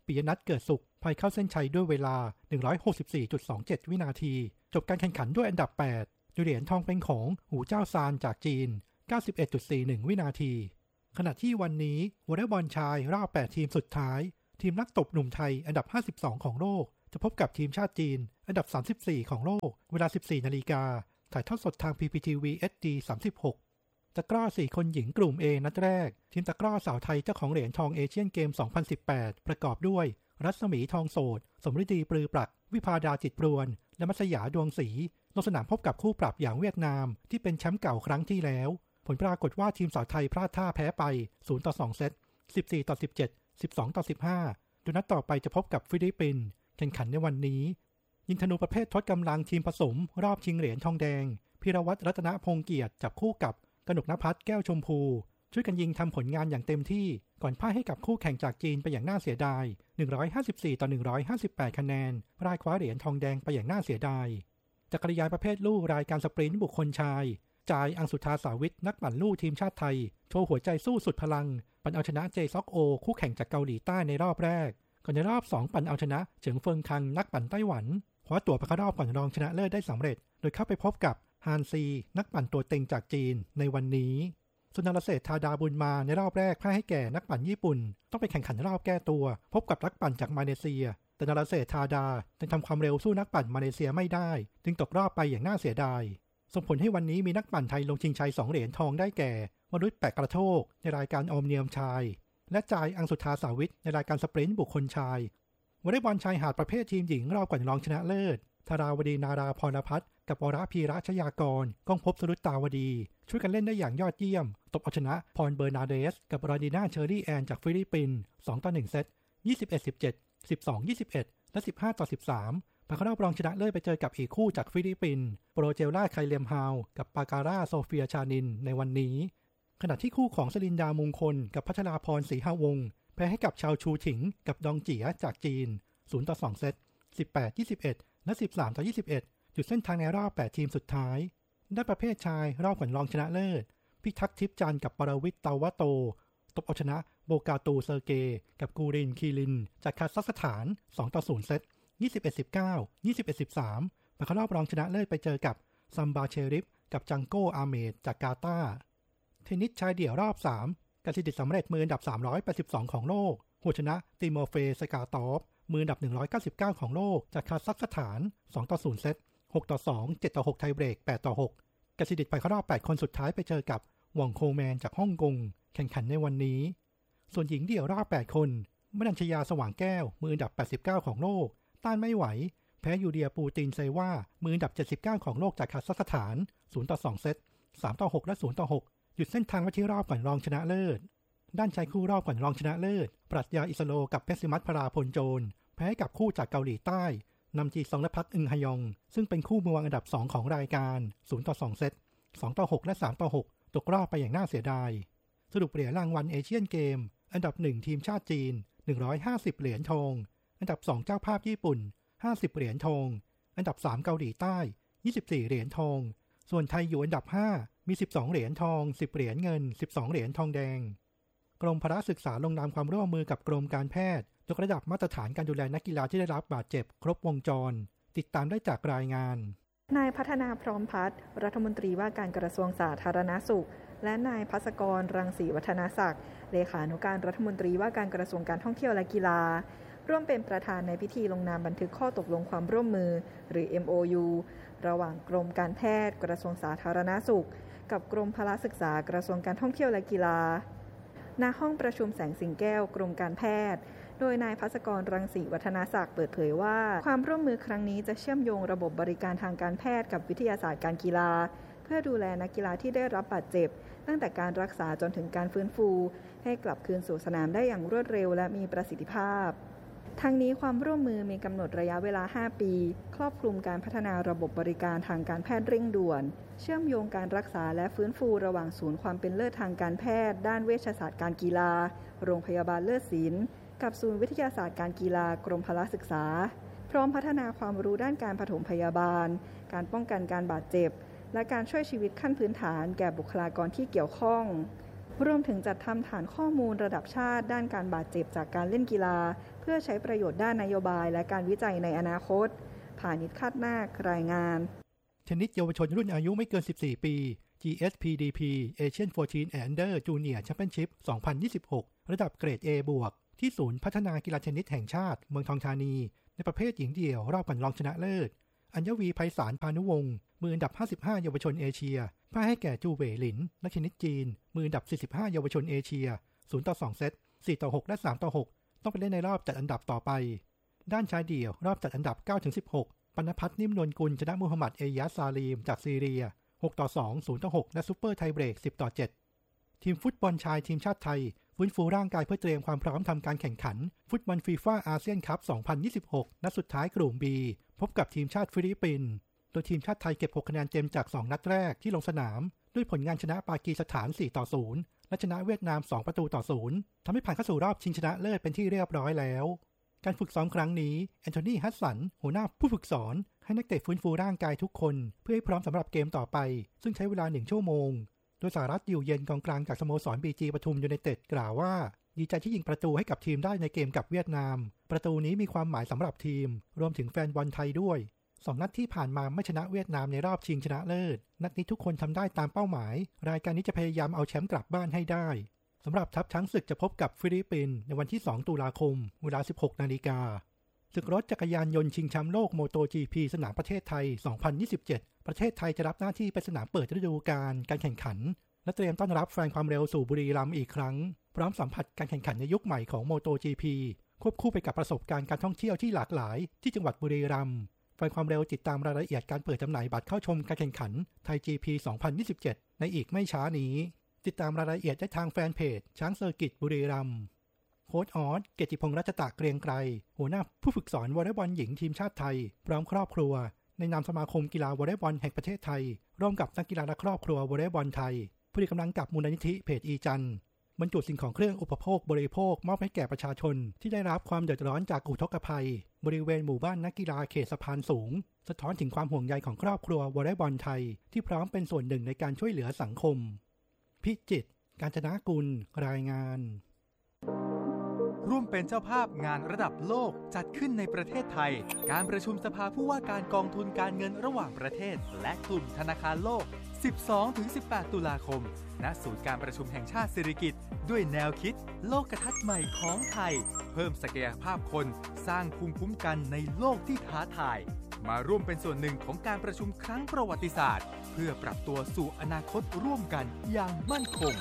ปิยนัทเกิดสุขพายเข้าเส้นชัยด้วยเวลา หนึ่งร้อยหกสิบสี่จุดสองเจ็ด วินาทีจบการแข่งขันด้วยอันดับแปดเหรียญทองเป็นของหูเจ้าซานจากจีน เก้าสิบเอ็ดจุดสี่หนึ่ง วินาทีขณะที่วันนี้วอลเลย์บอลชายรอบแปดทีมสุดท้ายทีมนักตบหนุ่มไทยอันดับห้าสิบสองของโลกจะพบกับทีมชาติจีนอันดับสามสิบสี่ของโลกเวลา สิบสี่นาฬิกาถ่ายทอดสดทาง พี พี ที วี เอช ดี สามสิบหกตะกร้อสี่คนหญิงกลุ่ม A นัดแรกทีมตะกร้อสาวไทยเจ้าของเหรียญทองเอเชียนเกม สองพันสิบแปด ประกอบด้วยรัศมีทองโสดสมฤดีปรือปรักวิภาดาจิตปรวนและมัสยาดวงศรีลงสนามพบกับคู่ปรับอย่างเวียดนามที่เป็นแชมป์เก่าครั้งที่แล้วผลปรากฏว่าทีมสาวไทยพลาดท่าแพ้ไปศูนย์ต่อสองเซตสิบสี่ต่อสิบเจ็ด สิบสองต่อสิบห้าโดยนัดต่อไปจะพบกับฟิลิปปินส์แข่งขันในวันนี้ยิงธนูประเภททดกำลังทีมผสมรอบชิงเหรียญทองแดงพิรวัตรรัตนพงษ์เกียรติจับคู่กับกนกนภัสแก้วชมพูช่วยกันยิงทำผลงานอย่างเต็มที่ก่อนพ่ายให้กับคู่แข่งจากจีนไปอย่างน่าเสียดายหนึ่งร้อยห้าสิบสี่ต่อหนึ่งร้อยห้าสิบแปดคะแนนพ่ายคว้าเหรียญทองแดงไปอย่างน่าเสียดายจักรยานประเภทลู่รายการสปรินต์บุคคลชายจ่ายอังสุธาสาวิทนักปั่นลู่ทีมชาติไทยโชว์หัวใจสู้สุดพลังปั่นเอาชนะเจซ็อกโอคู่แข่งจากเกาหลีใต้ในรอบแรกก่อนในรอบสองปั่นเอาชนะเฉิงเฟิงคังนักปั่นไต้หวันคว้าตั๋วไปเข้ารอบก่อนรองชนะเลิศได้สำเร็จโดยเข้าไปพบกับฮานซีนักปั่นตัวเต็งจากจีนในวันนี้สุนทรเศรษฐาดาบุญมาในรอบแรกพ่ายให้แก่นักปั่นญี่ปุ่นต้องไปแข่งขันรอบแก้ตัวพบกับนักปั่นจากมาเลเซียแต่นรเศรษฐาดายังทำความเร็วสู้นักปั่นมาเลเซียไม่ได้จึงตกรอบไปอย่างน่าเสียดายส่งผลให้วันนี้มีนักปั่นไทยลงชิงชัยสองเหรียญทองได้แก่วรุษแปะกระโทกในรายการออมเนียมชายและจ่ายอังสุธาสาวิทในรายการสปรินต์บุคคลชายวอลเลย์บอลชายหาดประเภททีมหญิงรอบก่อนรองชนะเลิศธาราวดีนาราพรพัฒน์กับวรพีระชยากรก้องภพสรุตตาวดีช่วยกันเล่นได้อย่างยอดเยี่ยมตบเอาชนะพรเบอร์นาเดสกับรอดีนาเชอรี่แอนจากฟิลิปปินส์สองต่อหนึ่งเซตยี่สิบเอ็ด สิบเจ็ด สิบสอง ยี่สิบเอ็ดและสิบห้าต่อสิบสามผ่านเข้ารอบรองชนะเลิศไปเจอกับอีกคู่จากฟิลิปปินส์โปรเจล่าไคเลมฮาวกับปาการาโซเฟียชานินในวันนี้ขณะที่คู่ของสลินดามงคลกับพัชราพรศรีหวงศ์แพ้ให้กับชาวชูฉิงกับดองเจี๋ยจากจีนศูนย์ต่อสองเซตสิบแปด ยี่สิบเอ็ดและสิบสามต่อยี่สิบเอ็ดจุดเส้นทางในรอบแปดทีมสุดท้ายด้านประเภทชายรอบก่อนรองชนะเลิศพิทักษ์ทิพย์จันทร์กับปรวิทย์เตาวะโตตบเอาชนะโบกาตูเซอร์เกกับกูรินคีรินจากคาซัคสถานสองต่อศูนย์เซตยี่สิบเอ็ด สิบเก้า ยี่สิบเอ็ด สิบสามผ่านเข้ารอบรองชนะเลิศไปเจอกับซัมบาเชริฟกับจังโกอาเมดจากกาตาร์เทนนิสชายเดี่ยวรอบสามกสิทธิ์สำเร็จมืออันดับสามร้อยแปดสิบสองของโลกหัวชนะติโมเฟสกาตอฟมืออันดับหนึ่งร้อยเก้าสิบเก้าของโลกจากคาซัคสถานสองต่อศูนย์เซตหกต่อสอง เจ็ดต่อหกไทยเบรกแปดต่อหกกสิทธิ์ไปเข้ารอบแปดคนสุดท้ายไปเจอกับหว่องโคแมนจากฮ่องกงแข่งขันในวันนี้ส่วนหญิงเดี่ยวรอบแปดคนมนัญชยาสว่างแก้วมืออันดับแปดสิบเก้าของโลกต้านไม่ไหวแพ้ยูเดียปูตินเซว่ามืออันดับเจ็ดสิบเก้าของโลกจากคาซัคสถานศูนย์ต่อสองเซตสามต่อหกและศูนย์ต่อหกหยุดเส้นทางไว้ที่รอบก่อนรองชนะเลิศด้านชายคู่รอบก่อนรองชนะเลิศปรัชญาอิสโลกับเพชรสิมัตพราพลโจรแพ้กับคู่จากเกาหลีใต้นำจีซองและพักอึงฮยองซึ่งเป็นคู่มือวางอันดับสองของรายการศูนย์ต่อสองเซตสองต่อหกและสามต่อหกตกรอบไปอย่างน่าเสียดายสรุปเหรียญรางวัลเอเชียนเกมอันดับหนึ่งทีมชาติจีนหนึ่งร้อยห้าสิบเหรียญทองอันดับสองเจ้าภาพญี่ปุ่นห้าสิบเหรียญทองอันดับสามเกาหลีใต้ยี่สิบสี่เหรียญทองส่วนไทยอยู่อันดับห้ามีสิบสองเหรียญทองสิบเหรียญเงินสิบสองเหรียญทองแดงกรมพละศึกษาลงนามความร่วมมือกับกรมการแพทย์ยกระดับมาตรฐานการดูแลนักกีฬาที่ได้รับบาดเจ็บครบวงจรติดตามได้จากรายงานนายพัฒนาพร้อมพัฒน์รัฐมนตรีว่าการกระทรวงสาธารณสุขและนายภัสกรรังสีวัฒนศักดิ์เลขานุการรัฐมนตรีว่าการกระทรวงการท่องเที่ยวและกีฬาร่วมเป็นประธานในพิธีลงนามบันทึกข้อตกลงความร่วมมือหรือ เอ็ม โอ ยู ระหว่างกรมการแพทย์กระทรวงสาธารณสุขกับกรมพละศึกษากระทรวงการท่องเที่ยวและกีฬาณห้องประชุมแสงสิงแก้วกรมการแพทย์โดยนายภัสกรรังสีวัฒนศักดิ์เปิดเผยว่าความร่วมมือครั้งนี้จะเชื่อมโยงระบบบริการทางการแพทย์กับวิทยาศาสตร์การกีฬาเพื่อดูแลนักกีฬาที่ได้รับบาดเจ็บตั้งแต่การรักษาจนถึงการฟื้นฟูให้กลับคืนสู่สนามได้อย่างรวดเร็วและมีประสิทธิภาพทั้งนี้ความร่วมมือมีกำหนดระยะเวลาห้าปีครอบคลุมการพัฒนาระบบบริการทางการแพทย์เร่งด่วนเชื่อมโยงการรักษาและฟื้นฟูระหว่างศูนย์ความเป็นเลิศทางการแพทย์ด้านเวชศาสตร์การกีฬาโรงพยาบาลเลิศศิลป์กับศูนย์วิทยาศาสตร์การกีฬากรมพละศึกษาพร้อมพัฒนาความรู้ด้านการปฐมพยาบาลการป้องกันการบาดเจ็บและการช่วยชีวิตขั้นพื้นฐานแก่บุคลากรที่เกี่ยวข้องรวมถึงจัดทำฐานข้อมูลระดับชาติด้านการบาดเจ็บจากการเล่นกีฬาเพื่อใช้ประโยชน์ด้านนโยบายและการวิจัยในอนาคตพานิช คาดนาครายงานเทนนิสเยาวชนรุ่นอายุไม่เกินสิบสี่ปี จี เอส พี ดี พี Asian สิบสี่ and Under Junior Championship สองพันยี่สิบหก ระดับเกรด A บวกที่ศูนย์พัฒนากีฬาเทนนิสแห่งชาติเมืองทองธานีในประเภทหญิงเดี่ยวรอบก่อนรองชนะเลิศอัญวีไพศาลพานุวงศ์มืออันดับห้าสิบห้าเยาวชนเอเชียพ่ายให้แก่จูเว่ยหลินนักเทนนิสจีนมืออันดับสี่สิบห้าเยาวชนเอเชียศูนย์ต่อสองเซตสี่ต่อหกและสามต่อหกต้องไปเล่นในรอบจัดอันดับต่อไปด้านชายเดี่ยวรอบจัดอันดับ เก้าถึงสิบหก ปณพัฒน์นิ่มนวลกุลชนะมูฮัมหมัดเอยาซาลีมจากซีเรียหกต่อสอง ศูนย์ต่อหกและซุปเปอร์ไทเบรกสิบต่อเจ็ดทีมฟุตบอลชายทีมชาติไทยฟื้นฟูร่างกายเพื่อเตรียมความพร้อมทำการแข่งขันฟุตบอลฟีฟ่าอาเซียนคัพสองพันยี่สิบหกนัดสุดท้ายกลุ่ม B พบกับทีมชาติฟิลิปปินส์โดยทีมชาติไทยเก็บหกคะแนนเต็มจากสองนัดแรกที่ลงสนามด้วยผลงานชนะปากีสถานสี่ต่อศูนย์และชนะเวียดนามสองประตูต่อศูนย์ทำให้ผ่านเข้าสู่รอบชิงชนะเลิศเป็นที่เรียบร้อยแล้วการฝึกซ้อมครั้งนี้แอนโทนี ฮัสสันหัวหน้าผู้ฝึกสอนให้นักเตะฟื้นฟูร่างกายทุกคนเพื่อให้พร้อมสำหรับเกมต่อไปซึ่งใช้เวลาหนึ่งชั่วโมงโดยสหรัฐอยู่เย็นกองกลางจากสโมสร บี จี ปทุมยูไนเต็ดกล่าวว่าดีใจที่ยิงประตูให้กับทีมได้ในเกมกับเวียดนามประตูนี้มีความหมายสำหรับทีมรวมถึงแฟนบอลไทยด้วยสองนัดที่ผ่านมาไม่ชนะเวียดนามในรอบชิงชนะเลิศนัดนี้ทุกคนทำได้ตามเป้าหมายรายการนี้จะพยายามเอาแชมป์กลับบ้านให้ได้สำหรับทัพช้างศึกจะพบกับฟิลิปปินส์ในวันที่สองตุลาคมเวลา สิบหกนาฬิกาศึกรถจักรยานยนต์ชิงแชมป์โลกโมโต จี พี สนามประเทศไทยสองพันยี่สิบเจ็ดประเทศไทยจะรับหน้าที่เป็นสนามเปิดฤดูกาลการแข่งขันและเตรียมต้อนรับแฟนความเร็วสู่บุรีรัมย์อีกครั้งพร้อมสัมผัสการแข่งขันในยุคใหม่ของโมโต จี พี ควบคู่ไปกับประสบการณ์การท่องเที่ยวที่หลากหลายที่จังหวัดบุรีรัมย์แฟนความเร็วติดตามรายละเอียดการเปิดจำหน่ายบัตรเข้าชมการแข่งขันไทย จี พี สองพันยี่สิบเจ็ดในอีกไม่ช้านี้ติดตามรายละเอียดได้ทางแฟนเพจช้างเซอร์กิตบุรีรัมย์โค้ชออสเกียรติพงษ์รัชตะเกรียงไกรหัวหน้าผู้ฝึกสอนวอลเลย์บอลหญิงทีมชาติไทยพร้อมครอบครัวในนามสมาคมกีฬาวอลเลย์บอลแห่งประเทศไทยร่วมกับนักกีฬาและครอบครัววอลเลย์บอลไทยผู้ที่กำลังกับมูลนิธิเพจอีจันบรรจุสิ่งของเครื่องอุปโภคบริโภคมอบให้แก่ประชาชนที่ได้รับความเดือดร้อนจากอุทกภัยบริเวณหมู่บ้านนักกีฬาเขตสะพานสูงสะท้อนถึงความห่วงใยของครอบครัววอลเลย์บอลไทยที่พร้อมเป็นส่วนหนึ่งในการช่วยเหลือสังคมพิจิตรกาญจนากุลรายงานร่วมเป็นเจ้าภาพงานระดับโลกจัดขึ้นในประเทศไทยการประชุมสภาผู้ว่าการกองทุนการเงินระหว่างประเทศและกลุ่มธนาคารโลก สิบสองถึงสิบแปด ตุลาคมณศูนย์การประชุมแห่งชาติสิริกิติ์ด้วยแนวคิดโลกทัศน์ใหม่ของไทยเพิ่มศักยภาพคนสร้างภูมิคุ้มกันในโลกที่ท้าทายมาร่วมเป็นส่วนหนึ่งของการประชุมครั้งประวัติศาสตร์เพื่อปรับตัวสู่อนาคตร่วมกันอย่างมั่นคง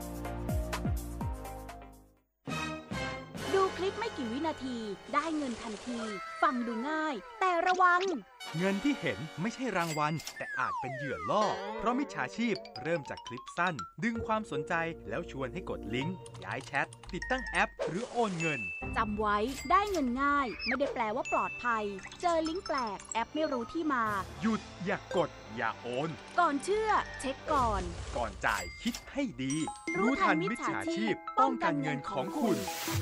ดูคลิปไม่กี่วินาทีได้เงินทันทีฟังดูง่ายแต่ระวังเงินที่เห็นไม่ใช่รางวัลแต่อาจเป็นเหยื่อล่อเพราะมิจฉาชีพเริ่มจากคลิปสั้นดึงความสนใจแล้วชวนให้กดลิงก์ย้ายแชทติดตั้งแอปหรือโอนเงินจำไว้ได้เงินง่ายไม่ได้แปลว่าปลอดภัยเจอลิงก์แปลกแอปไม่รู้ที่มาหยุดอย่ากดอย่าโอนก่อนเชื่อเช็คก่อนก่อนจ่ายคิดให้ดีรู้ทันมิจฉาชีพป้องกันเงินของคุณ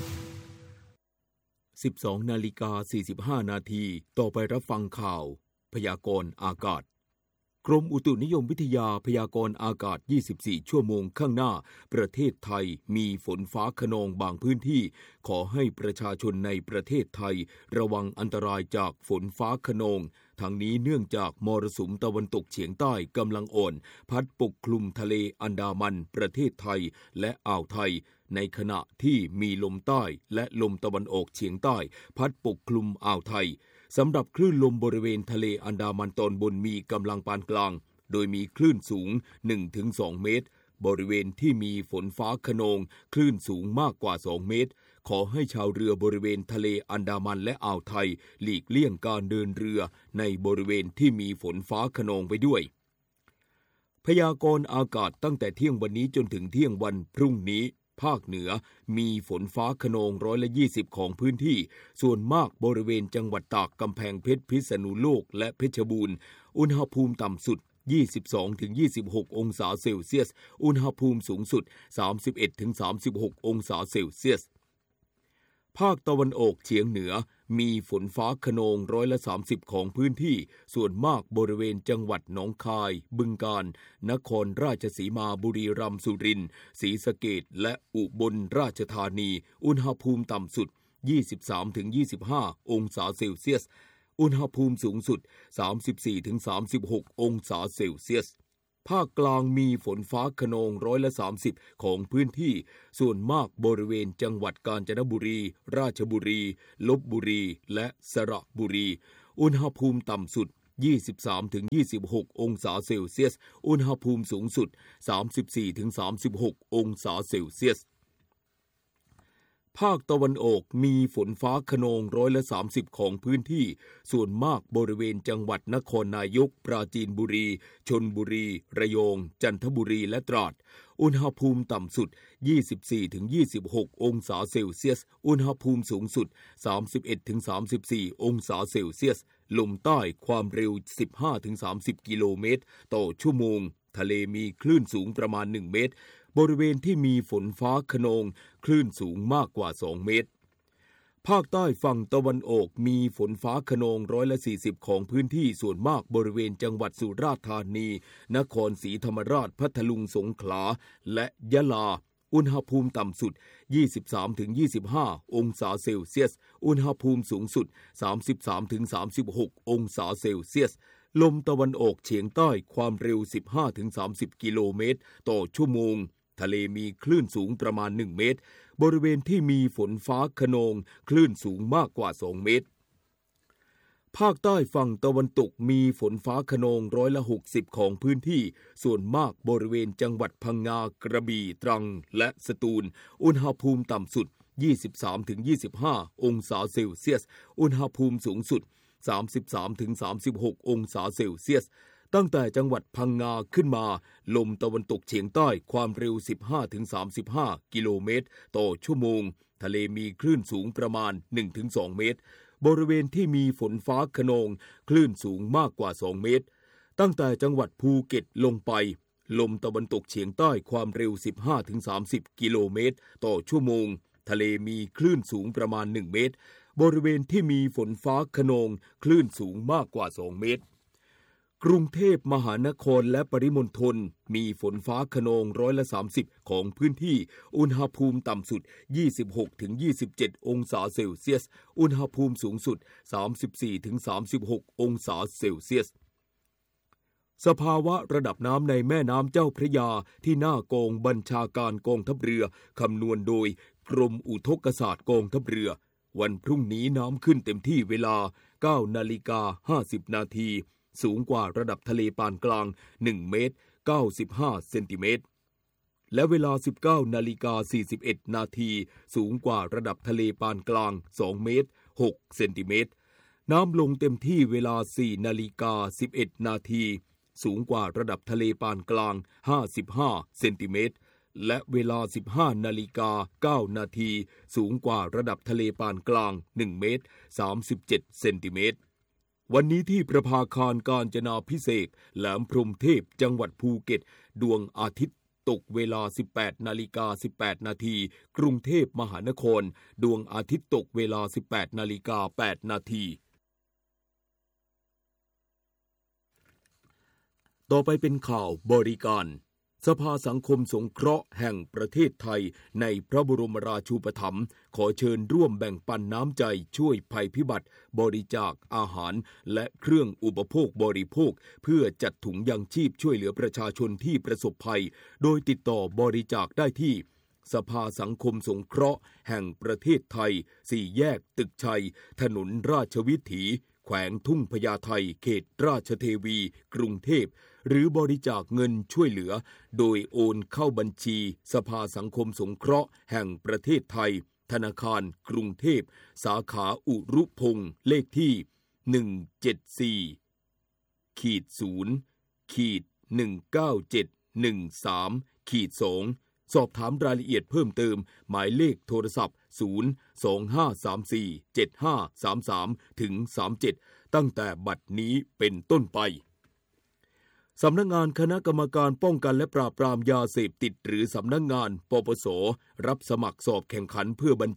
สิบสองนาฬิกาสี่สิบห้านาทีต่อไปรับฟังข่าวพยากรณ์อากาศกรมอุตุนิยมวิทยาพยากรณ์อากาศยี่สิบสี่ชั่วโมงข้างหน้าประเทศไทยมีฝนฟ้าคะนองบางพื้นที่ขอให้ประชาชนในประเทศไทยระวังอันตรายจากฝนฟ้าคะนองทั้งนี้เนื่องจากมรสุมตะวันตกเฉียงใต้กำลังอ่อนพัดปกคลุมทะเลอันดามันประเทศไทยและอ่าวไทยในขณะที่มีลมใต้และลมตะวันออกเฉียงใต้พัดปกคลุมอ่าวไทยสำหรับคลื่นลมบริเวณทะเลอันดามันตอนบนมีกำลังปานกลางโดยมีคลื่นสูง หนึ่งถึงสอง เมตรบริเวณที่มีฝนฟ้าคะนองคลื่นสูงมากกว่าสองเมตรขอให้ชาวเรือบริเวณทะเลอันดามันและอ่าวไทยหลีกเลี่ยงการเดินเรือในบริเวณที่มีฝนฟ้าคะนองไปด้วยพยากรณ์อากาศตั้งแต่เที่ยงวันนี้จนถึงเที่ยงวันพรุ่งนี้ภาคเหนือมีฝนฟ้าคะนองร้อยละยี่สิบของพื้นที่ส่วนมากบริเวณจังหวัดตากกำแพงเพชรพิษณุโลกและเพชรบูรณ์อุณหภูมิต่ำสุด ยี่สิบสองถึงยี่สิบหก องศาเซลเซียสอุณหภูมิสูงสุด สามสิบเอ็ดถึงสามสิบหก องศาเซลเซียสภาคตะวันออกเฉียงเหนือมีฝนฟ้าคะนองร้อยละสามสิบของพื้นที่ส่วนมากบริเวณจังหวัดหนองคายบึงกาฬนครราชสีมาบุรีรัมย์สุรินทร์ศรีสะเกษและอุบลราชธานีอุณหภูมิต่ำสุด ยี่สิบสามถึงยี่สิบห้า องศาเซลเซียสอุณหภูมิสูงสุด สามสิบสี่ถึงสามสิบหก องศาเซลเซียสภาคกลางมีฝนฟ้าคะนองร้อยละสามสิบของพื้นที่ส่วนมากบริเวณจังหวัดกาญจนบุรีราชบุรีลพบุรีและสระบุรีอุณหภูมิต่ำสุด ยี่สิบสามถึงยี่สิบหก องศาเซลเซียสอุณหภูมิสูงสุด สามสิบสี่ถึงสามสิบหก องศาเซลเซียสภาคตะวันออกมีฝนฟ้าคะนองร้อยละสามสิบของพื้นที่ส่วนมากบริเวณจังหวัดนครนายกปราจีนบุรีชลบุรีระยองจันทบุรีและตราดอุณหภูมิต่ำสุด ยี่สิบสี่ถึงยี่สิบหก องศาเซลเซียสอุณหภูมิสูงสุด สามสิบเอ็ดถึงสามสิบสี่ องศาเซลเซียสลมใต้ความเร็ว สิบห้าถึงสามสิบ กิโลเมตรต่อชั่วโมงทะเลมีคลื่นสูงประมาณหนึ่งเมตรบริเวณที่มีฝนฟ้าคะนองคลื่นสูงมากกว่าสองเมตรภาคใต้ฝั่งตะวันออกมีฝนฟ้าคะนองร้อยละสี่สิบของพื้นที่ส่วนมากบริเวณจังหวัดสุราษฎร์ธานีนครศรีธรรมราชพัทลุงสงขลาและยะลาอุณหภูมิต่ำสุด ยี่สิบสามถึงยี่สิบห้า องศาเซลเซียสอุณหภูมิสูงสุด สามสิบสามถึงสามสิบหก องศาเซลเซียสลมตะวันออกเฉียงใต้ความเร็ว สิบห้าถึงสามสิบ กิโลเมตรต่อชั่วโมงทะเลมีคลื่นสูงประมาณหนึ่งเมตรบริเวณที่มีฝนฟ้าคะนองคลื่นสูงมากกว่าสองเมตรภาคใต้ฝั่งตะวันตกมีฝนฟ้าคะนองร้อยละหกสิบของพื้นที่ส่วนมากบริเวณจังหวัดพังงากระบี่ตรังและสตูลอุณหภูมิต่ำสุด ยี่สิบสามถึงยี่สิบห้า องศาเซลเซียสอุณหภูมิสูงสุด สามสิบสามถึงสามสิบหก องศาเซลเซียสตั้งแต่จังหวัดพังงาขึ้นมาลมตะวันตกเฉียงใต้ความเร็ว สิบห้าถึงสามสิบห้า กิโลเมตรต่อชั่วโมงทะเลมีคลื่นสูงประมาณ หนึ่งถึงสอง เมตรบริเวณที่มีฝนฟ้าคะนองคลื่นสูงมากกว่าสองเมตรตั้งแต่จังหวัดภูเก็ตลงไปลมตะวันตกเฉียงใต้ความเร็ว สิบห้าถึงสามสิบ กิโลเมตรต่อชั่วโมงทะเลมีคลื่นสูงประมาณหนึ่งเมตรบริเวณที่มีฝนฟ้าคะนองคลื่นสูงมากกว่าสองเมตรกรุงเทพมหานครและปริมณฑลมีฝนฟ้าคะนองร้อยละสามสิบของพื้นที่อุณหภูมิต่ำสุด ยี่สิบหกถึงยี่สิบเจ็ด องศาเซลเซียสอุณหภูมิสูงสุด สามสิบสี่ถึงสามสิบหก องศาเซลเซียสสภาวะระดับน้ำในแม่น้ำเจ้าพระยาที่หน้ากองบัญชาการกองทัพเรือคำนวณโดยกรมอุทกศาสตร์กองทัพเรือวันพรุ่งนี้น้ำขึ้นเต็มที่เวลา เก้านาฬิกาห้าสิบ นาทีสูงกว่าระดับทะเลปานกลางหนึ่งเมตรเก้าสิบห้าเซนติเมตรและเวลา สิบเก้านาฬิกาสี่สิบเอ็ด นาทีสูงกว่าระดับทะเลปานกลางสองเมตรหกเซนติเมตรน้ำลงเต็มที่เวลา สี่นาฬิกาสิบเอ็ด นาทีสูงกว่าระดับทะเลปานกลางห้าสิบห้าเซนติเมตรและเวลา สิบห้านาฬิกาเก้า นาทีสูงกว่าระดับทะเลปานกลางหนึ่งเมตรสามสิบเจ็ดเซนติเมตรวันนี้ที่ประภาคารกาญจนาภิเษกแหลมพรหมเทพจังหวัดภูเก็ตดวงอาทิตย์ตกเวลา สิบแปดนาฬิกาสิบแปด นาทีกรุงเทพมหานครดวงอาทิตย์ตกเวลา สิบแปดนาฬิกาแปด นาทีต่อไปเป็นข่าวบริการสภาสังคมสงเคราะห์แห่งประเทศไทยในพระบรมราชูปถัมภ์ขอเชิญร่วมแบ่งปันน้ำใจช่วยภัยพิบัติบริจาคอาหารและเครื่องอุปโภคบริโภคเพื่อจัดถุงยังชีพช่วยเหลือประชาชนที่ประสบภัยโดยติดต่อบริจาคได้ที่สภาสังคมสงเคราะห์แห่งประเทศไทยสี่แยกตึกชัยถนนราชวิถีแขวงทุ่งพญาไทเขตราชเทวีกรุงเทพหรือบริจาคเงินช่วยเหลือโดยโอนเข้าบัญชีสภาสังคมสงเคราะห์แห่งประเทศไทยธนาคารกรุงเทพสาขาอุรุพงษ์เลขที่หนึ่งเจ็ดสี่ขีดศูนย์ขีดหนึ่งเก้าเจ็ดหนึ่งสามขีดสองสอบถามรายละเอียดเพิ่มเติมหมายเลขโทรศัพท์ศูนย์ สอง ห้า สาม สี่ เจ็ด ห้า สาม สาม ถึง สามสิบเจ็ดตั้งแต่บัดนี้เป็นต้นไปสำนักงานคณะกรรมการป้องกันและปราบปรามยาเสพติดหรือสำนักงานปปสรับสมัครสอบแข่งขันเพื่อบรรจุ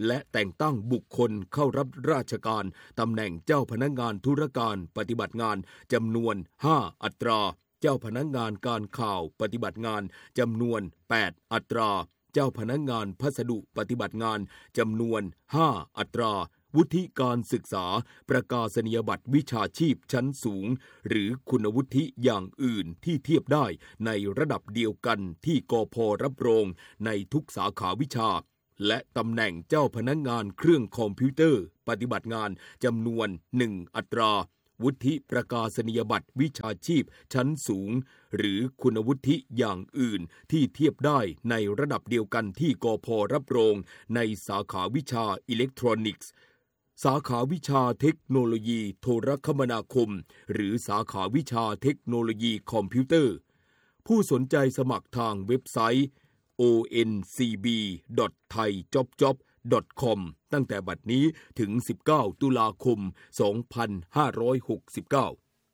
และแต่งตั้งบุคคลเข้ารับราชการตำแหน่งเจ้าพนักงานธุรการปฏิบัติงานจำนวนห้าอัตราเจ้าพนักงานการข่าวปฏิบัติงานจำนวนแปดอัตราเจ้าพนักงานพัสดุปฏิบัติงานจำนวนห้าอัตราวุฒิการศึกษาประกาศนียบัตรวิชาชีพชั้นสูงหรือคุณวุฒิอย่างอื่นที่เทียบได้ในระดับเดียวกันที่กพ.รับรองในทุกสาขาวิชาและตำแหน่งเจ้าพนักงานเครื่องคอมพิวเตอร์ปฏิบัติงานจำนวนหนึ่งอัตราวุฒิประกาศนียบัตรวิชาชีพชั้นสูงหรือคุณวุฒิอย่างอื่นที่เทียบได้ในระดับเดียวกันที่กพ.รับรองในสาขาวิชาอิเล็กทรอนิกส์สาขาวิชาเทคโนโลยีโทรคมนาคมหรือสาขาวิชาเทคโนโลยีคอมพิวเตอร์ผู้สนใจสมัครทางเว็บไซต์ โอ เอ็น ซี บี ดอท ไทย จ็อบ จ็อบ ดอท คอม ตั้งแต่บัดนี้ถึงสิบเก้าตุลาคมสองพันห้าร้อยหกสิบเก้า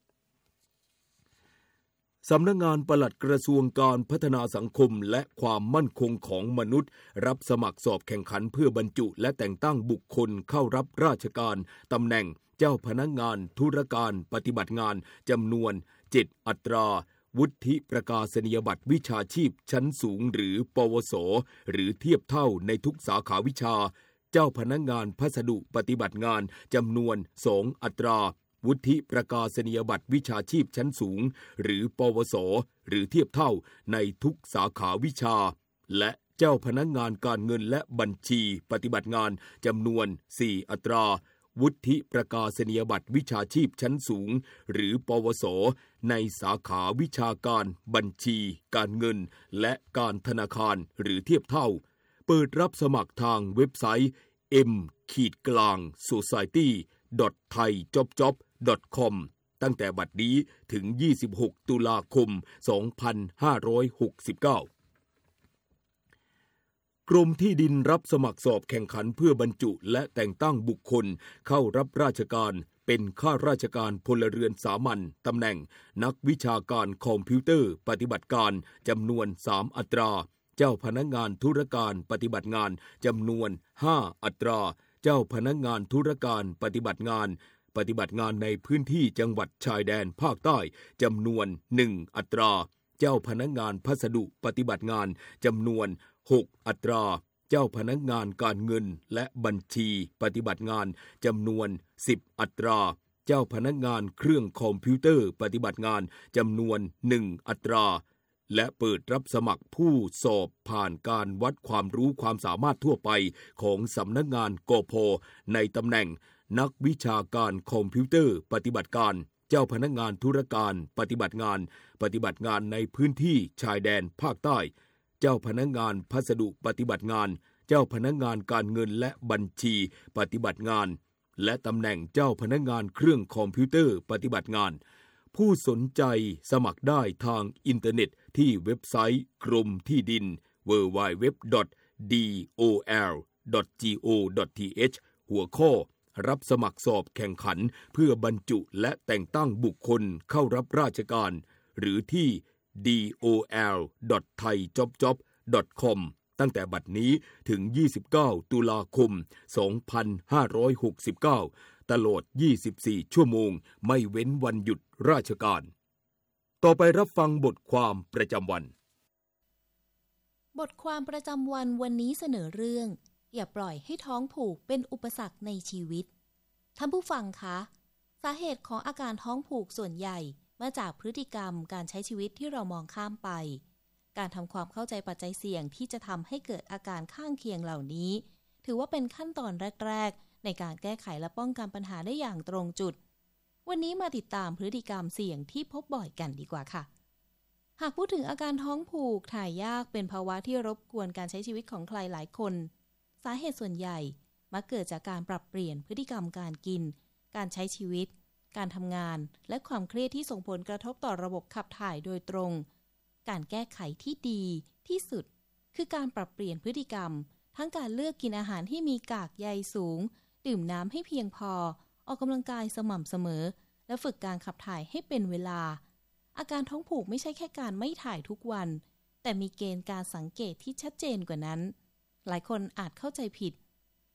สำนักงานปลัดกระทรวงการพัฒนาสังคมและความมั่นคงของมนุษย์รับสมัครสอบแข่งขันเพื่อบรรจุและแต่งตั้งบุคคลเข้ารับราชการตำแหน่งเจ้าพนักงานธุรการปฏิบัติงานจำนวนเจ็ดอัตราวุฒิประกาศนียบัตรวิชาชีพชั้นสูงหรือปวสหรือเทียบเท่าในทุกสาขาวิชาเจ้าพนักงานพัสดุปฏิบัติงานจำนวนสองอัตราวุฒิประกาศนียบัตรวิชาชีพชั้นสูงหรือปวสหรือเทียบเท่าในทุกสาขาวิชาและเจ้าพนักงานการเงินและบัญชีปฏิบัติงานจำนวนสี่อัตราวุฒิประกาศนียบัตรวิชาชีพชั้นสูงหรือปวสในสาขาวิชาการบัญชีการเงินและการธนาคารหรือเทียบเท่าเปิดรับสมัครทางเว็บไซต์ เอ็ม กลาง โซไซตี้ ดอท ไทย จ็อบ จ็อบ ดอท คอม ตั้งแต่บัดนี้ถึงยี่สิบหกตุลาคมสองพันห้าร้อยหกสิบเก้ากรมที่ดินรับสมัครสอบแข่งขันเพื่อบรรจุและแต่งตั้งบุคคลเข้ารับราชการเป็นข้าราชการพลเรือนสามัญตำแหน่งนักวิชาการคอมพิวเตอร์ปฏิบัติการจำนวนสามอัตราเจ้าพนักงานธุรการปฏิบัติงานจำนวนห้าอัตราเจ้าพนักงานธุรการปฏิบัติงานปฏิบัติงานในพื้นที่จังหวัดชายแดนภาคใต้จำนวนหนึ่งอัตราเจ้าพนักงานพัสดุปฏิบัติงานจำนวนหกอัตราเจ้าพนักงานการเงินและบัญชีปฏิบัติงานจำนวนสิบอัตราเจ้าพนักงานเครื่องคอมพิวเตอร์ปฏิบัติงานจำนวนหนึ่งอัตราและเปิดรับสมัครผู้สอบผ่านการวัดความรู้ความสามารถทั่วไปของสำนักงานกพ.ในตำแหน่งนักวิชาการคอมพิวเตอร์ปฏิบัติการเจ้าพนักงานธุรการปฏิบัติงานปฏิบัติงานในพื้นที่ชายแดนภาคใต้เจ้าพนักงานพัสดุปฏิบัติงานเจ้าพนักงานการเงินและบัญชีปฏิบัติงานและตำแหน่งเจ้าพนักงานเครื่องคอมพิวเตอร์ปฏิบัติงานผู้สนใจสมัครได้ทางอินเทอร์เน็ตที่เว็บไซต์กรมที่ดิน ดับเบิลยู ดับเบิลยู ดับเบิลยู ดอท ดี โอ แอล ดอท จี โอ ดอท ที เอช หัวข้อรับสมัครสอบแข่งขันเพื่อบรรจุและแต่งตั้งบุคคลเข้ารับราชการหรือที่ ดี โอ แอล ดอท ไทย จ็อบ จ็อบ ดอท คอม ตั้งแต่บัดนี้ถึงยี่สิบเก้าตุลาคมสองพันห้าร้อยหกสิบเก้าตลอดยี่สิบสี่ชั่วโมงไม่เว้นวันหยุดราชการต่อไปรับฟังบทความประจำวันบทความประจำวันวันนี้เสนอเรื่องอย่าปล่อยให้ท้องผูกเป็นอุปสรรคในชีวิตท่านผู้ฟังคะสาเหตุของอาการท้องผูกส่วนใหญ่มาจากพฤติกรรมการใช้ชีวิตที่เรามองข้ามไปการทำความเข้าใจปัจจัยเสี่ยงที่จะทำให้เกิดอาการข้างเคียงเหล่านี้ถือว่าเป็นขั้นตอนแรกๆในการแก้ไขและป้องกันปัญหาได้อย่างตรงจุดวันนี้มาติดตามพฤติกรรมเสี่ยงที่พบบ่อยกันดีกว่าค่ะหากพูดถึงอาการท้องผูกถ่ายยากเป็นภาวะที่รบกวนการใช้ชีวิตของใครหลายคนสาเหตุส่วนใหญ่มักเกิดจากการปรับเปลี่ยนพฤติกรรมการกินการใช้ชีวิตการทำงานและความเครียดที่ส่งผลกระทบต่อระบบขับถ่ายโดยตรงการแก้ไขที่ดีที่สุดคือการปรับเปลี่ยนพฤติกรรมทั้งการเลือกกินอาหารที่มีกากใยสูงดื่มน้ำให้เพียงพอออกกำลังกายสม่ำเสมอและฝึกการขับถ่ายให้เป็นเวลาอาการท้องผูกไม่ใช่แค่การไม่ถ่ายทุกวันแต่มีเกณฑ์การสังเกตที่ชัดเจนกว่านั้นหลายคนอาจเข้าใจผิด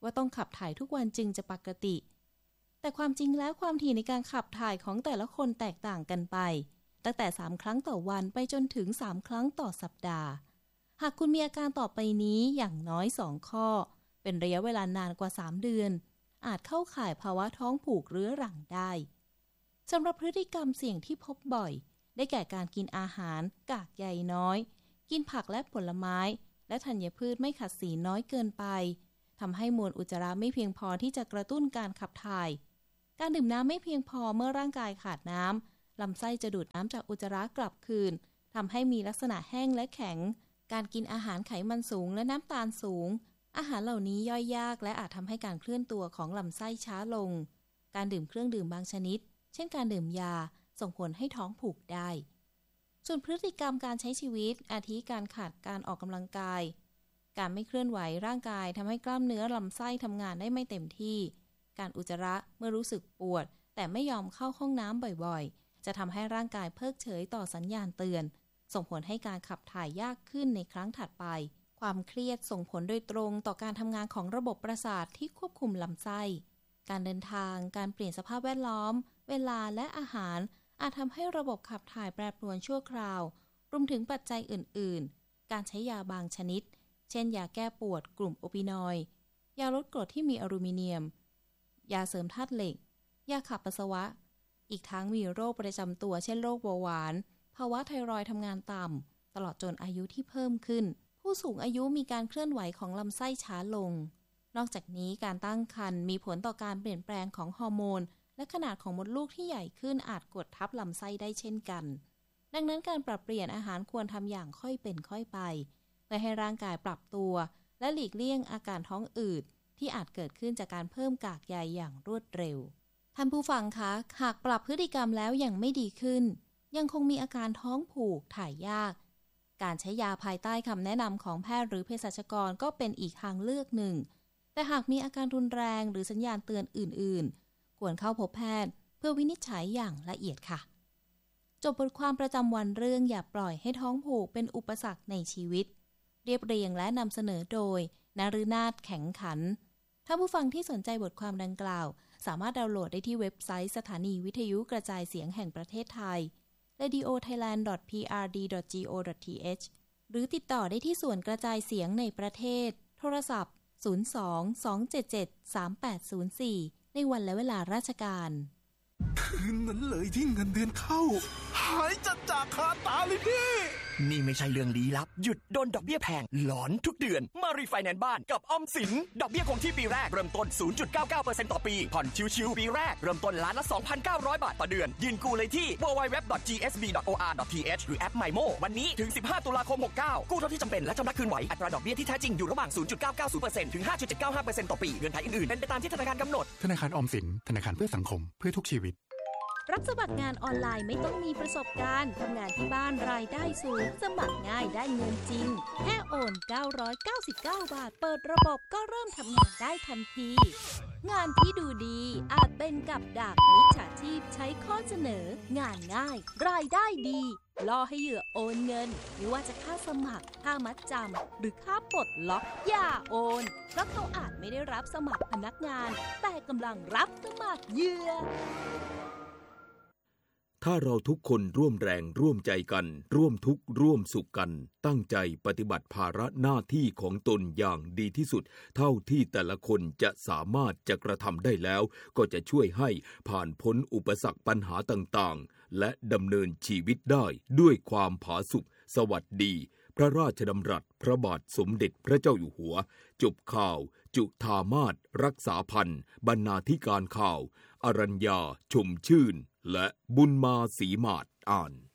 ว่าต้องขับถ่ายทุกวันจึงจะปกติแต่ความจริงแล้วความถี่ในการขับถ่ายของแต่ละคนแตกต่างกันไปตั้งแต่สามครั้งต่อวันไปจนถึงสามครั้งต่อสัปดาห์หากคุณมีอาการต่อไปนี้อย่างน้อยสองข้อเป็นระยะเวลานานกว่าสามเดือนอาจเข้าข่ายภาวะท้องผูกเรื้อรังได้สำหรับพฤติกรรมเสี่ยงที่พบบ่อยได้แก่การกินอาหารกากใยน้อยกินผักและผลไม้และธัญพืชไม่ขัดสีน้อยเกินไปทำให้มวลอุจจาระไม่เพียงพอที่จะกระตุ้นการขับถ่ายการดื่มน้ำไม่เพียงพอเมื่อร่างกายขาดน้ำลำไส้จะดูดน้ำจากอุจจาระกลับคืนทำให้มีลักษณะแห้งและแข็งการกินอาหารไขมันสูงและน้ำตาลสูงอาหารเหล่านี้ย่อยยากและอาจทำให้การเคลื่อนตัวของลำไส้ช้าลงการดื่มเครื่องดื่มบางชนิดเช่นการดื่มยาส่งผลให้ท้องผูกได้ส่วนพฤติกรรมการใช้ชีวิตอาทิการขาดการออกกำลังกายการไม่เคลื่อนไหวร่างกายทำให้กล้ามเนื้อลำไส้ทำงานได้ไม่เต็มที่การอุจจาระเมื่อรู้สึกปวดแต่ไม่ยอมเข้าห้องน้ำบ่อยๆจะทำให้ร่างกายเพิกเฉยต่อสัญญาณเตือนส่งผลให้การขับถ่ายยากขึ้นในครั้งถัดไปความเครียดส่งผลโดยตรงต่อการทำงานของระบบประสาทที่ควบคุมลำไส้การเดินทางการเปลี่ยนสภาพแวดล้อมเวลาและอาหารอาจทำให้ระบบขับถ่ายแปรปรวนชั่วคราวรวมถึงปัจจัยอื่นๆการใช้ยาบางชนิดเช่นยาแก้ปวดกลุ่มโอปินอยด์ยาลดกรดที่มีอลูมิเนียมยาเสริมธาตุเหล็กยาขับปัสสาวะอีกทั้งมีโรคประจำตัวเช่นโรคเบาหวานภาวะไทรอยด์ทำงานต่ำตลอดจนอายุที่เพิ่มขึ้นผู้สูงอายุมีการเคลื่อนไหวของลำไส้ช้าลงนอกจากนี้การตั้งครรภ์มีผลต่อการเปลี่ยนแปลงของฮอร์โมนและขนาดของมดลูกที่ใหญ่ขึ้นอาจกดทับลำไส้ได้เช่นกันดังนั้นการปรับเปลี่ยนอาหารควรทำอย่างค่อยเป็นค่อยไปเพื่อให้ร่างกายปรับตัวและหลีกเลี่ยงอาการท้องอืดที่อาจเกิดขึ้นจากการเพิ่มกากใยอย่างรวดเร็วท่านผู้ฟังคะหากปรับพฤติกรรมแล้วยังไม่ดีขึ้นยังคงมีอาการท้องผูกถ่ายยากการใช้ยาภายใต้คำแนะนำของแพทย์หรือเภสัชกรก็เป็นอีกทางเลือกหนึ่งแต่หากมีอาการรุนแรงหรือสัญญาณเตือนอื่นๆควรเข้าพบแพทย์เพื่อวินิจฉัยอย่างละเอียดค่ะจบบทความประจำวันเรื่องอย่าปล่อยให้ท้องผูกเป็นอุปสรรคในชีวิตเรียบเรียงและนำเสนอโดยนฤนาถแข็งขันท่านผู้ฟังที่สนใจบทความดังกล่าวสามารถดาวน์โหลดได้ที่เว็บไซต์สถานีวิทยุกระจายเสียงแห่งประเทศไทย เรดิโอไทยแลนด์ ดอท พี อาร์ ดี ดอท จี โอ ดอท ที เอช หรือติดต่อได้ที่ส่วนกระจายเสียงในประเทศโทรศัพท์ ศูนย์ สอง สอง เจ็ด เจ็ด สาม แปด ศูนย์ สี่ ในวันและเวลาราชการคืนนั้นเลยที่เงินเดือนเข้าหายจัดจากคาตาเลยพี่นี่ไม่ใช่เรื่องลี้ลับหยุดโดนดอกเบี้ยแพงหลอนทุกเดือนมารีไฟแนนซ์บ้านกับออมสินดอกเบี้ยคงที่ปีแรกเริ่มต้น ศูนย์จุดเก้าเก้าเปอร์เซ็นต์ ต่อปีผ่อนชิวๆปีแรกเริ่มต้นล้านละ สองพันเก้าร้อย บาทต่อเดือนยืนกู้เลยที่ ดับเบิลยู ดับเบิลยู ดับเบิลยู ดอท จี เอส บี ดอท โอ อาร์ ดอท ที เอช หรือแอป MyMo วันนี้ถึงสิบห้าตุลาคมหกเก้ากู้เท่าที่จำเป็นและชำระคืนไหวอัตราดอกเบี้ยที่แท้จริงอยู่ระหว่าง ศูนย์จุดเก้าเก้าศูนย์เปอร์เซ็นต์ ถึง ห้าจุดเจ็ดเก้าห้าเปอร์เซ็นต์ ต่อปีเงื่อนไขอื่นๆเป็นไปตามที่ธนาคารกำหนดธนาคารออมสินธนาคารเพื่อสังคมเพื่อทุกชีวิตรับสมัครงานออนไลน์ไม่ต้องมีประสบการณ์ทำงานที่บ้านรายได้สูงสมัครง่ายได้เงินจริงแค่โอนเก้าร้อยเก้าสิบเก้าบาทเปิดระบบก็เริ่มทำงานได้ทันทีงานที่ดูดีอาจเป็นกับดักมิจฉาชีพใช้ข้อเสนองานง่ายรายได้ดีล่อให้เหยื่อโอนเงินไม่ว่าจะค่าสมัครค่ามัดจำหรือค่าปลดล็อกอย่าโอนเพราะเขาอาจไม่ได้รับสมัครพนักงานแต่กำลังรับสมัครเหยื่อถ้าเราทุกคนร่วมแรงร่วมใจกันร่วมทุกข์ร่วมสุขกันตั้งใจปฏิบัติภาระหน้าที่ของตนอย่างดีที่สุดเท่าที่แต่ละคนจะสามารถจะกระทำได้แล้วก็จะช่วยให้ผ่านพ้นอุปสรรคปัญหาต่างๆและดำเนินชีวิตได้ด้วยความผาสุกสวัสดีพระราชดำรัสพระบาทสมเด็จพระเจ้าอยู่หัวจบข่าวจุฑามาสรักษาพันธ์บรรณาธิการข่าวอรัญญาชมชื่นและบุญมาศรีมาศอ่าน